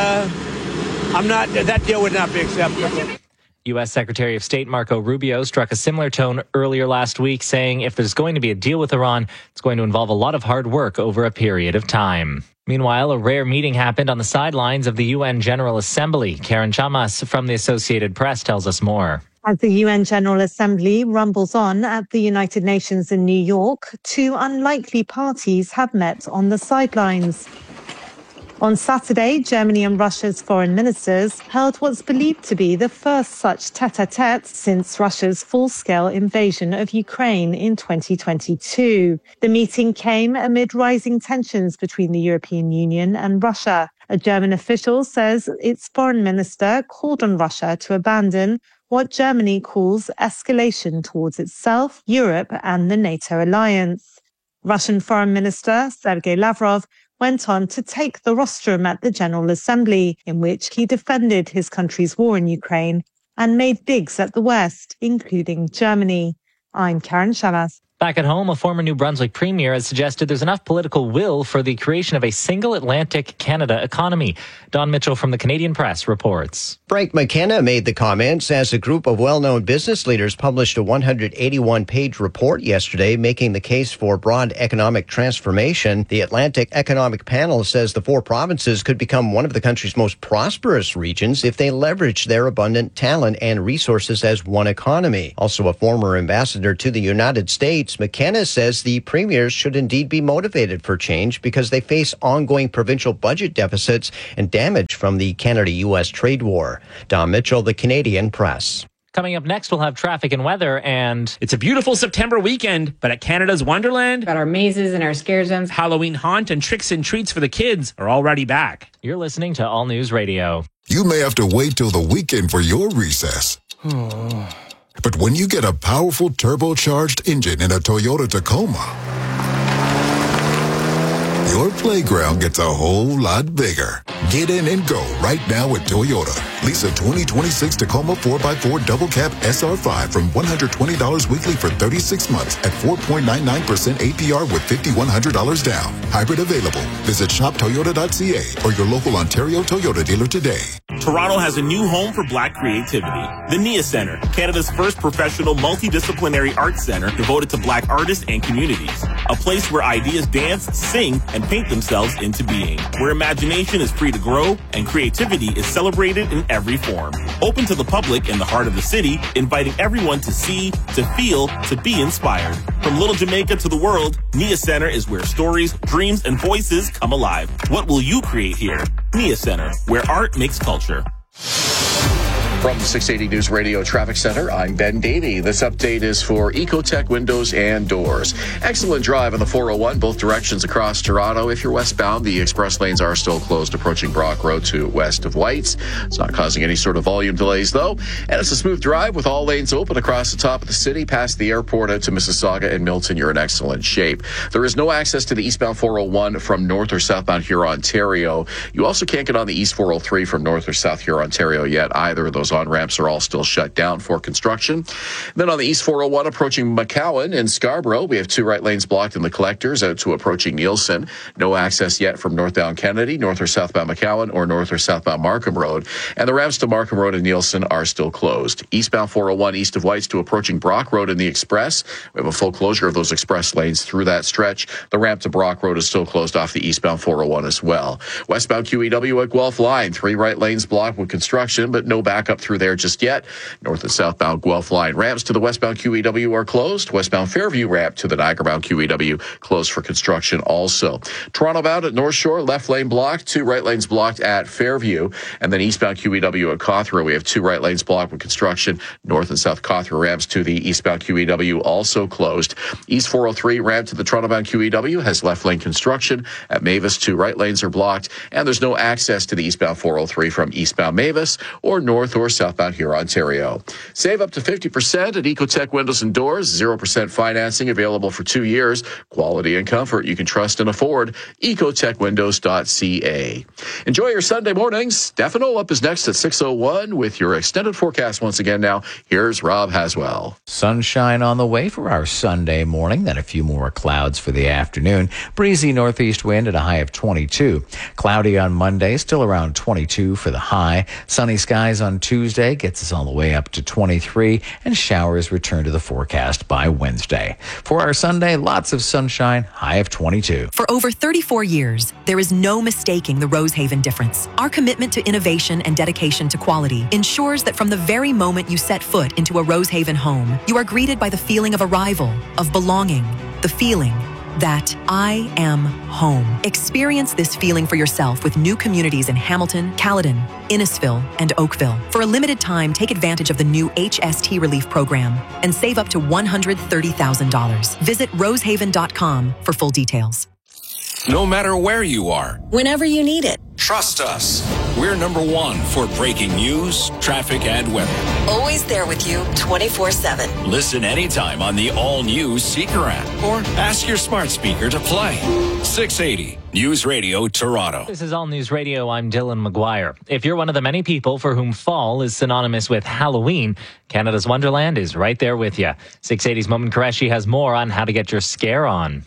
[SPEAKER 9] that deal would not be acceptable.
[SPEAKER 8] U.S. Secretary of State Marco Rubio struck a similar tone earlier last week, saying if there's going to be a deal with Iran, it's going to involve a lot of hard work over a period of time. Meanwhile, a rare meeting happened on the sidelines of the UN General Assembly. Karen Chamas from the Associated Press tells us more.
[SPEAKER 10] As the UN General Assembly rumbles on at the United Nations in New York, 2 unlikely parties have met on the sidelines. On Saturday, Germany and Russia's foreign ministers held what's believed to be the first such tête-à-tête since Russia's full-scale invasion of Ukraine in 2022. The meeting came amid rising tensions between the European Union and Russia. A German official says its foreign minister called on Russia to abandon what Germany calls escalation towards itself, Europe, and the NATO alliance. Russian Foreign Minister Sergei Lavrov went on to take the rostrum at the General Assembly, in which he defended his country's war in Ukraine and made digs at the West, including Germany. I'm Karen Chamas.
[SPEAKER 8] Back at home, a former New Brunswick premier has suggested there's enough political will for the creation of a single Atlantic Canada economy. Don Mitchell from the Canadian Press reports.
[SPEAKER 11] Frank McKenna made the comments as a group of well-known business leaders published a 181-page report yesterday making the case for broad economic transformation. The Atlantic Economic Panel says the 4 provinces could become one of the country's most prosperous regions if they leverage their abundant talent and resources as one economy. Also a former ambassador to the United States, McKenna says the premiers should indeed be motivated for change because they face ongoing provincial budget deficits and damage from the Canada-U.S. trade war. Don Mitchell, the Canadian Press.
[SPEAKER 8] Coming up next, we'll have traffic and weather, and
[SPEAKER 14] it's a beautiful September weekend, but at Canada's Wonderland,
[SPEAKER 15] got our mazes and our scare zones.
[SPEAKER 14] Halloween haunt and tricks and treats for the kids are already back.
[SPEAKER 8] You're listening to All News Radio.
[SPEAKER 17] You may have to wait till the weekend for your recess. But when you get a powerful turbocharged engine in a Toyota Tacoma, your playground gets a whole lot bigger. Get in and go right now at Toyota. Lease a 2026 Tacoma 4x4 double cab SR5 from $120 weekly for 36 months at 4.99% APR with $5,100 down. Hybrid available. Visit shoptoyota.ca or your local Ontario Toyota dealer today.
[SPEAKER 18] Toronto has a new home for Black creativity. The NIA Centre, Canada's first professional multidisciplinary arts center devoted to Black artists and communities. A place where ideas dance, sing, and paint themselves into being. Where imagination is free to grow and creativity is celebrated in every form. Open to the public in the heart of the city, inviting everyone to see, to feel, to be inspired. From Little Jamaica to the world, NIA Centre is where stories, dreams, and voices come alive. What will you create here? NIA Centre, where art makes culture.
[SPEAKER 4] From the 680 News Radio Traffic Center, I'm Ben Davey. This update is for Ecotech Windows and Doors. Excellent drive on the 401, both directions across Toronto. If you're westbound, the express lanes are still closed approaching Brock Road to west of Whites. It's not causing any sort of volume delays, though. And it's a smooth drive with all lanes open across the top of the city, past the airport out to Mississauga and Milton. You're in excellent shape. There is no access to the eastbound 401 from north or southbound Huron, Ontario. You also can't get on the east 403 from north or south Huron, Ontario yet. Either of those on-ramps are all still shut down for construction. Then on the east 401 approaching McCowan in Scarborough, we have 2 right lanes blocked in the collectors out to approaching Nielsen. No access yet from northbound Kennedy, north or southbound McCowan, or north or southbound Markham Road. And the ramps to Markham Road and Nielsen are still closed. Eastbound 401 east of Whites to approaching Brock Road in the Express. We have a full closure of those express lanes through that stretch. The ramp to Brock Road is still closed off the eastbound 401 as well. Westbound QEW at Guelph Line, 3 right lanes blocked with construction, but no backup through there just yet. North and southbound Guelph Line ramps to the westbound QEW are closed. Westbound Fairview ramp to the Niagara-bound QEW closed for construction also. Toronto bound at North Shore, left lane blocked, 2 right lanes blocked at Fairview. And then eastbound QEW at Cawthra, we have 2 right lanes blocked with construction. North and south Cawthra ramps to the eastbound QEW also closed. East 403 ramp to the Toronto-bound QEW has left lane construction. At Mavis, 2 right lanes are blocked. And there's no access to the eastbound 403 from eastbound Mavis or north or southbound Huron, Ontario. Save up to 50% at Ecotech Windows and Doors. 0% financing available for 2 years. Quality and comfort you can trust and afford. EcotechWindows.ca. Enjoy your Sunday mornings. Stefano up is next at 6:01 with your extended forecast once again. Now, here's Rob Haswell.
[SPEAKER 5] Sunshine on the way for our Sunday morning, then a few more clouds for the afternoon. Breezy northeast wind at a high of 22. Cloudy on Monday, still around 22 for the high. Sunny skies on Tuesday gets us all the way up to 23, and showers return to the forecast by Wednesday. For our Sunday, lots of sunshine, high of 22.
[SPEAKER 20] For over 34 years, there is no mistaking the Rosehaven difference. Our commitment to innovation and dedication to quality ensures that from the very moment you set foot into a Rosehaven home, you are greeted by the feeling of arrival, of belonging, the feeling that I am home. Experience this feeling for yourself with new communities in Hamilton, Caledon, Innisfil, and Oakville. For a limited time, take advantage of the new HST Relief Program and save up to $130,000. Visit rosehaven.com for full details.
[SPEAKER 7] No matter where you are,
[SPEAKER 25] whenever you need it.
[SPEAKER 7] Trust us. We're number 1 for breaking news, traffic, and weather.
[SPEAKER 25] Always there with you 24/7.
[SPEAKER 7] Listen anytime on the all-new Seeker app or ask your smart speaker to play. 680 News Radio Toronto.
[SPEAKER 8] This is All News Radio. I'm Dylan McGuire. If you're one of the many people for whom fall is synonymous with Halloween, Canada's Wonderland is right there with you. 680's Momin Qureshi has more on how to get your scare on.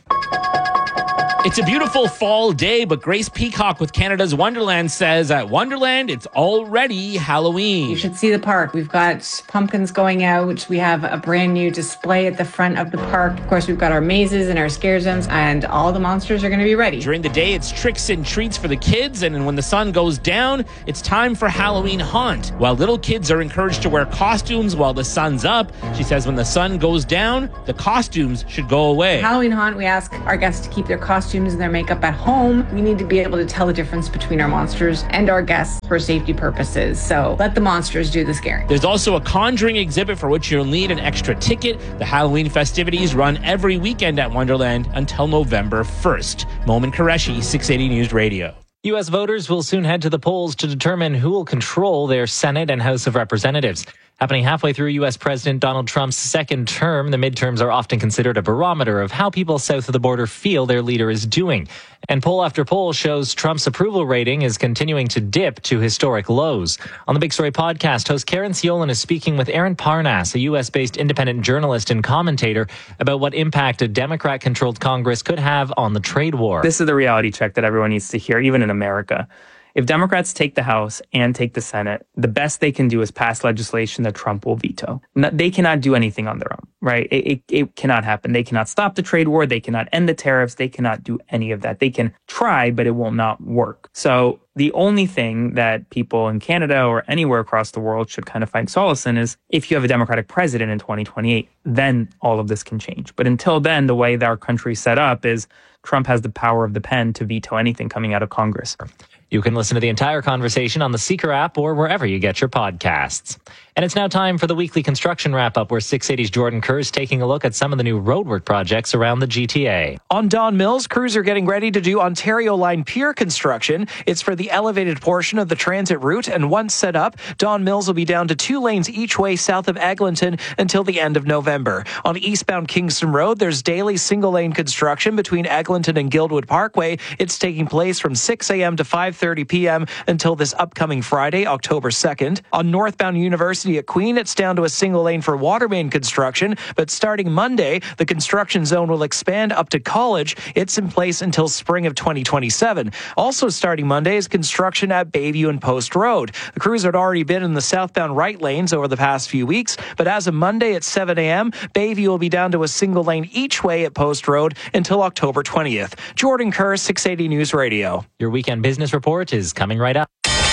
[SPEAKER 14] It's a beautiful fall day, but Grace Peacock with Canada's Wonderland says at Wonderland, it's already Halloween.
[SPEAKER 1] You should see the park. We've got pumpkins going out. We have a brand new display at the front of the park. Of course, we've got our mazes and our scare zones, and all the monsters are going to be ready.
[SPEAKER 14] During the day, it's tricks and treats for the kids, and when the sun goes down, it's time for Halloween Haunt. While little kids are encouraged to wear costumes while the sun's up, she says when the sun goes down, the costumes should go away.
[SPEAKER 1] Halloween Haunt, we ask our guests to keep their costumes and their makeup at home. We need to be able to tell the difference between our monsters and our guests for safety purposes. So let the monsters do the scaring.
[SPEAKER 14] There's also a conjuring exhibit for which you'll need an extra ticket. The Halloween festivities run every weekend at Wonderland until November 1st. Momin Qureshi, 680 News Radio.
[SPEAKER 8] U.S. voters will soon head to the polls to determine who will control their Senate and House of Representatives. Happening halfway through U.S. President Donald Trump's second term, the midterms are often considered a barometer of how people south of the border feel their leader is doing. And poll after poll shows Trump's approval rating is continuing to dip to historic lows. On the Big Story podcast, host Karen Siolan is speaking with Aaron Parnas, a U.S.-based independent journalist and commentator, about what impact a Democrat-controlled Congress could have on the trade war.
[SPEAKER 2] This is the reality check that everyone needs to hear, even in America. If Democrats take the House and take the Senate, the best they can do is pass legislation that Trump will veto. They cannot do anything on their own, right? It cannot happen. They cannot stop the trade war. They cannot end the tariffs. They cannot do any of that. They can try, but it will not work. So the only thing that people in Canada or anywhere across the world should kind of find solace in is if you have a Democratic president in 2028, then all of this can change. But until then, the way that our country is set up is Trump has the power of the pen to veto anything coming out of Congress.
[SPEAKER 8] You can listen to the entire conversation on the Seeker app or wherever you get your podcasts. And it's now time for the weekly construction wrap-up, where 680's Jordan Kerr is taking a look at some of the new roadwork projects around the GTA.
[SPEAKER 13] On Don Mills, crews are getting ready to do Ontario Line Pier construction. It's for the elevated portion of the transit route, and once set up, Don Mills will be down to 2 lanes each way south of Eglinton until the end of November. On eastbound Kingston Road, there's daily single-lane construction between Eglinton and Guildwood Parkway. It's taking place from 6 a.m. to 5:30 p.m. until this upcoming Friday, October 2nd. On northbound University at Queen, it's down to a single lane for water main construction, but starting Monday, the construction zone will expand up to College. It's in place until spring of 2027. Also starting Monday is construction at Bayview and Post Road. The crews had already been in the southbound right lanes over the past few weeks, but as of Monday at 7 a.m., Bayview will be down to a single lane each way at Post Road until October 20th. Jordan Kerr, 680 News Radio.
[SPEAKER 8] Your weekend business report is coming right up.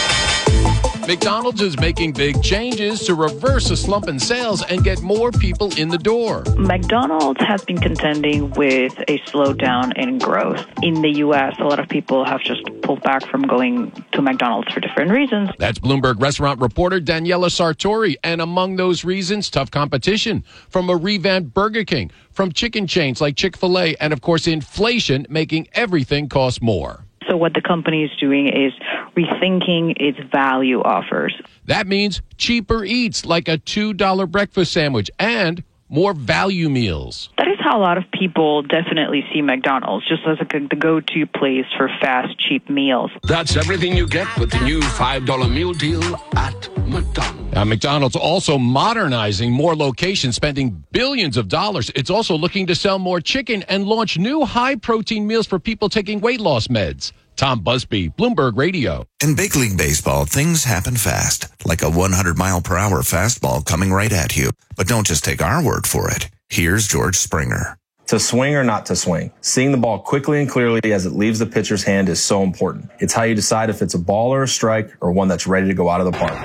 [SPEAKER 15] McDonald's is making big changes to reverse a slump in sales and get more people in the door.
[SPEAKER 19] McDonald's has been contending with a slowdown in growth. In the U.S., a lot of people have just pulled back from going to McDonald's for different reasons.
[SPEAKER 15] That's Bloomberg restaurant reporter Daniela Sartori. And among those reasons, tough competition from a revamped Burger King, from chicken chains like Chick-fil-A, and of course inflation making everything cost more.
[SPEAKER 19] So what the company is doing is rethinking its value offers.
[SPEAKER 15] That means cheaper eats like a $2 breakfast sandwich and more value meals.
[SPEAKER 19] That is how a lot of people definitely see McDonald's, just as the go-to place for fast, cheap meals.
[SPEAKER 26] That's everything you get with the new $5 meal deal at McDonald's.
[SPEAKER 15] Now, McDonald's also modernizing more locations, spending billions of dollars. It's also looking to sell more chicken and launch new high-protein meals for people taking weight loss meds. Tom Busby, Bloomberg Radio.
[SPEAKER 27] In big league baseball, things happen fast, like a 100-mile-per-hour fastball coming right at you. But don't just take our word for it. Here's George Springer.
[SPEAKER 28] To swing or not to swing, seeing the ball quickly and clearly as it leaves the pitcher's hand is so important. It's how you decide if it's a ball or a strike or one that's ready to go out of the park.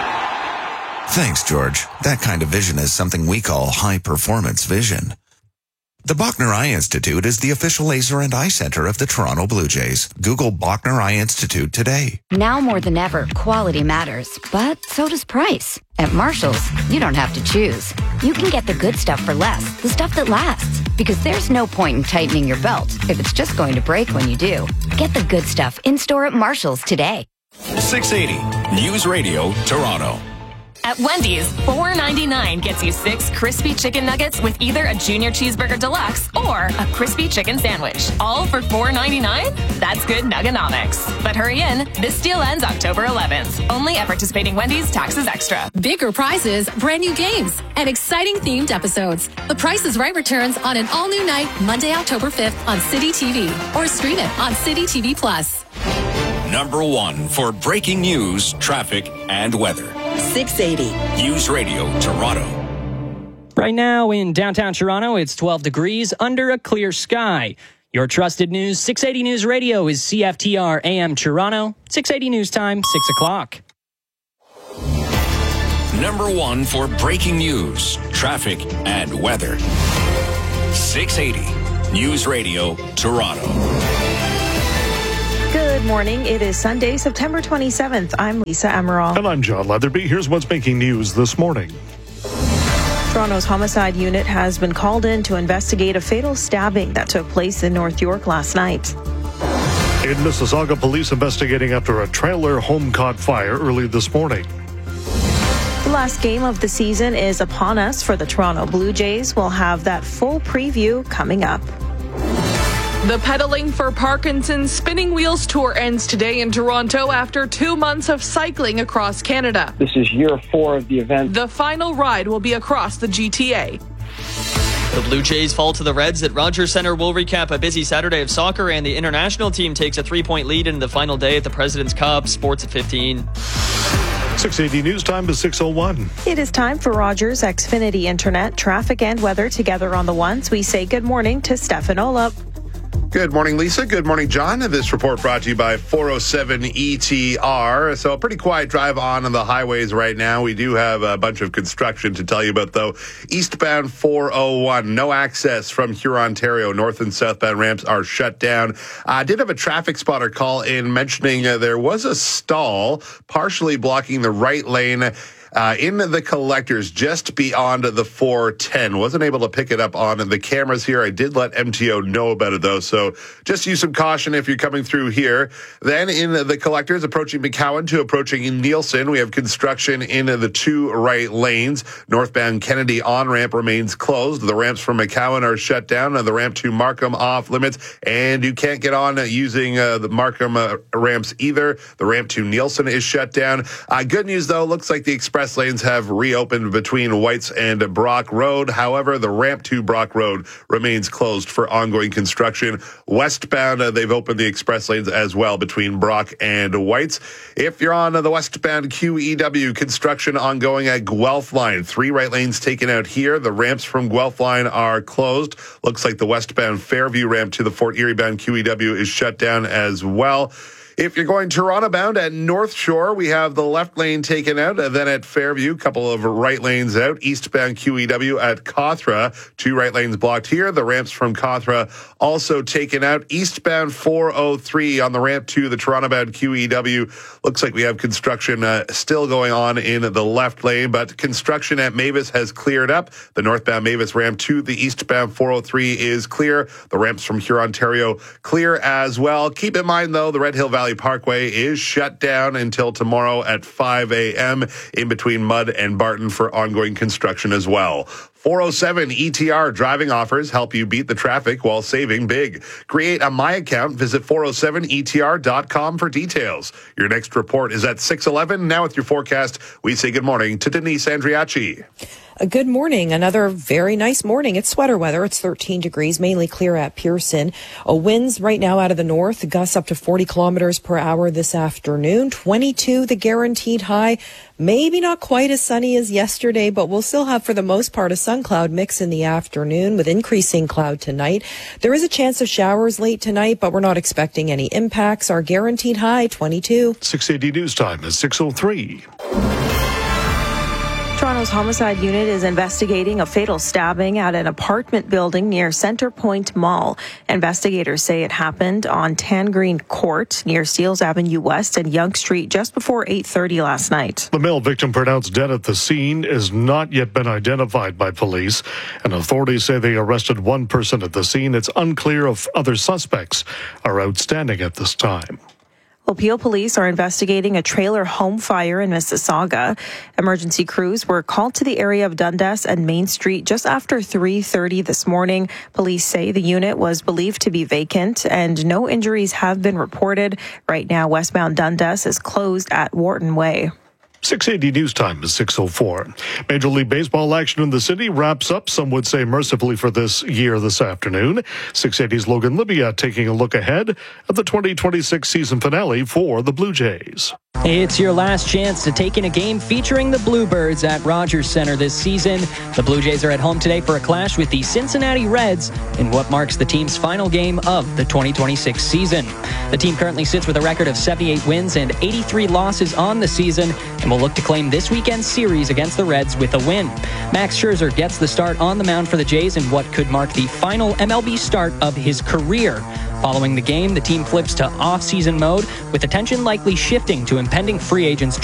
[SPEAKER 27] Thanks, George. That kind of vision is something we call high-performance vision. The Bachner Eye Institute is the official laser and eye center of the Toronto Blue Jays. Google Bachner Eye Institute today.
[SPEAKER 22] Now more than ever, quality matters, but so does price. At Marshall's, you don't have to choose. You can get the good stuff for less, the stuff that lasts. Because there's no point in tightening your belt if it's just going to break when you do. Get the good stuff in-store at Marshall's today.
[SPEAKER 7] 680 News Radio Toronto.
[SPEAKER 3] At Wendy's, $4.99 gets you 6 crispy chicken nuggets with either a Junior Cheeseburger Deluxe or a crispy chicken sandwich. All for $4.99? That's good nuggenomics. But hurry in. This deal ends October 11th. Only at participating Wendy's, taxes extra.
[SPEAKER 6] Bigger prizes, brand new games, and exciting themed episodes. The Price is Right returns on an all-new night, Monday, October 5th on City TV. Or stream it on City TV Plus.
[SPEAKER 7] Number 1 for breaking news, traffic, and weather.
[SPEAKER 25] 680.
[SPEAKER 7] News Radio, Toronto.
[SPEAKER 9] Right now in downtown Toronto, it's 12 degrees under a clear sky. Your trusted news, 680 News Radio is CFTR AM Toronto. 680 News Time, 6 o'clock.
[SPEAKER 7] Number 1 for breaking news, traffic, and weather. 680 News Radio, Toronto.
[SPEAKER 12] Good morning. It is Sunday, September 27th. I'm Lisa Amaral.
[SPEAKER 16] And I'm John Leatherby. Here's what's making news this morning.
[SPEAKER 12] Toronto's homicide unit has been called in to investigate a fatal stabbing that took place in North York last night.
[SPEAKER 16] In Mississauga, police investigating after a trailer home caught fire early this morning.
[SPEAKER 12] The last game of the season is upon us for the Toronto Blue Jays. We'll have that full preview coming up.
[SPEAKER 21] The Pedaling for Parkinson's Spinning Wheels Tour ends today in Toronto after 2 months of cycling across Canada.
[SPEAKER 23] This is year 4 of the event.
[SPEAKER 21] The final ride will be across the GTA.
[SPEAKER 24] The Blue Jays fall to the Reds at Rogers Centre. We'll recap a busy Saturday of soccer, and the international team takes a 3-point lead in the final day at the President's Cup. Sports at 15.
[SPEAKER 16] 680 News Time is 6:01.
[SPEAKER 12] It is time for Rogers Xfinity Internet, traffic and weather together on the ones. We say good morning to Stefan Olop.
[SPEAKER 29] Good morning, Lisa. Good morning, John. This report brought to you by 407 ETR. So a pretty quiet drive on the highways right now. We do have a bunch of construction to tell you about, though. Eastbound 401, no access from Huron, Ontario. North and southbound ramps are shut down. I did have a traffic spotter call in mentioning there was a stall partially blocking the right lane in the collectors just beyond the 410. Wasn't able to pick it up on the cameras here. I did let MTO know about it, though, so just use some caution if you're coming through here. Then in the collectors, approaching McCowan to approaching Nielsen, we have construction in the 2 right lanes. Northbound Kennedy on-ramp remains closed. The ramps from McCowan are shut down. The ramp to Markham off limits, and you can't get on using the Markham ramps either. The ramp to Nielsen is shut down. Good news, though, looks like the express lanes have reopened between Whites and Brock Road. However, the ramp to Brock Road remains closed for ongoing construction. Westbound, they've opened the express lanes as well between Brock and Whites. If you're on the westbound QEW, construction ongoing at Guelph Line. 3 right lanes taken out here. The ramps from Guelph Line are closed. Looks like the westbound Fairview ramp to the Fort Erie bound QEW is shut down as well. If you're going Toronto bound at North Shore, we have the left lane taken out. Then at Fairview, a couple of right lanes out. Eastbound QEW at Cawthra, 2 right lanes blocked here. The ramps from Cawthra also taken out. Eastbound 403 on the ramp to the Toronto bound QEW. Looks like we have construction still going on in the left lane, but construction at Mavis has cleared up. The northbound Mavis ramp to the eastbound 403 is clear. The ramps from Huron, Ontario clear as well. Keep in mind, though, the Red Hill Valley Parkway is shut down until tomorrow at 5 a.m. in between Mudd and Barton for ongoing construction as well. 407 ETR driving offers help you beat the traffic while saving big. Create a My Account. Visit 407etr.com for details. Your next report is at 6:11. Now with your forecast, we say good morning to Denise Andriachi.
[SPEAKER 30] Good morning. Another very nice morning. It's sweater weather. It's 13 degrees, mainly clear at Pearson. Winds right now out of the north, gusts up to 40 kilometers per hour this afternoon. 22, the guaranteed high. Maybe not quite as sunny as yesterday, but we'll still have, for the most part, a sun cloud mix in the afternoon with increasing cloud tonight. There is a chance of showers late tonight, but we're not expecting any impacts. Our guaranteed high, 22.
[SPEAKER 16] 680 News Time is 6:03.
[SPEAKER 12] Toronto's homicide unit is investigating a fatal stabbing at an apartment building near Centre Point Mall. Investigators say it happened on Tangreen Court near Steeles Avenue West and Yonge Street just before 8:30 last night.
[SPEAKER 16] The male victim pronounced dead at the scene has not yet been identified by police, and authorities say they arrested one person at the scene. It's unclear if other suspects are outstanding at this time.
[SPEAKER 12] Well, Peel police are investigating a trailer home fire in Mississauga. Emergency crews were called to the area of Dundas and Main Street just after 3:30 this morning. Police say the unit was believed to be vacant and no injuries have been reported. Right now, westbound Dundas is closed at Wharton Way.
[SPEAKER 16] 680 News Time is 6:04. Major League Baseball action in the city wraps up, some would say mercifully for this year this afternoon. 680's Logan Libya taking a look ahead at the 2026 season finale for the Blue Jays.
[SPEAKER 9] It's your last chance to take in a game featuring the Bluebirds at Rogers Center this season. The Blue Jays are at home today for a clash with the Cincinnati Reds in what marks the team's final game of the 2026 season. The team currently sits with a record of 78 wins and 83 losses on the season and will look to claim this weekend's series against the Reds with a win. Max Scherzer gets the start on the mound for the Jays in what could mark the final MLB start of his career. Following the game, the team flips to off-season mode, with attention likely shifting to impending free agents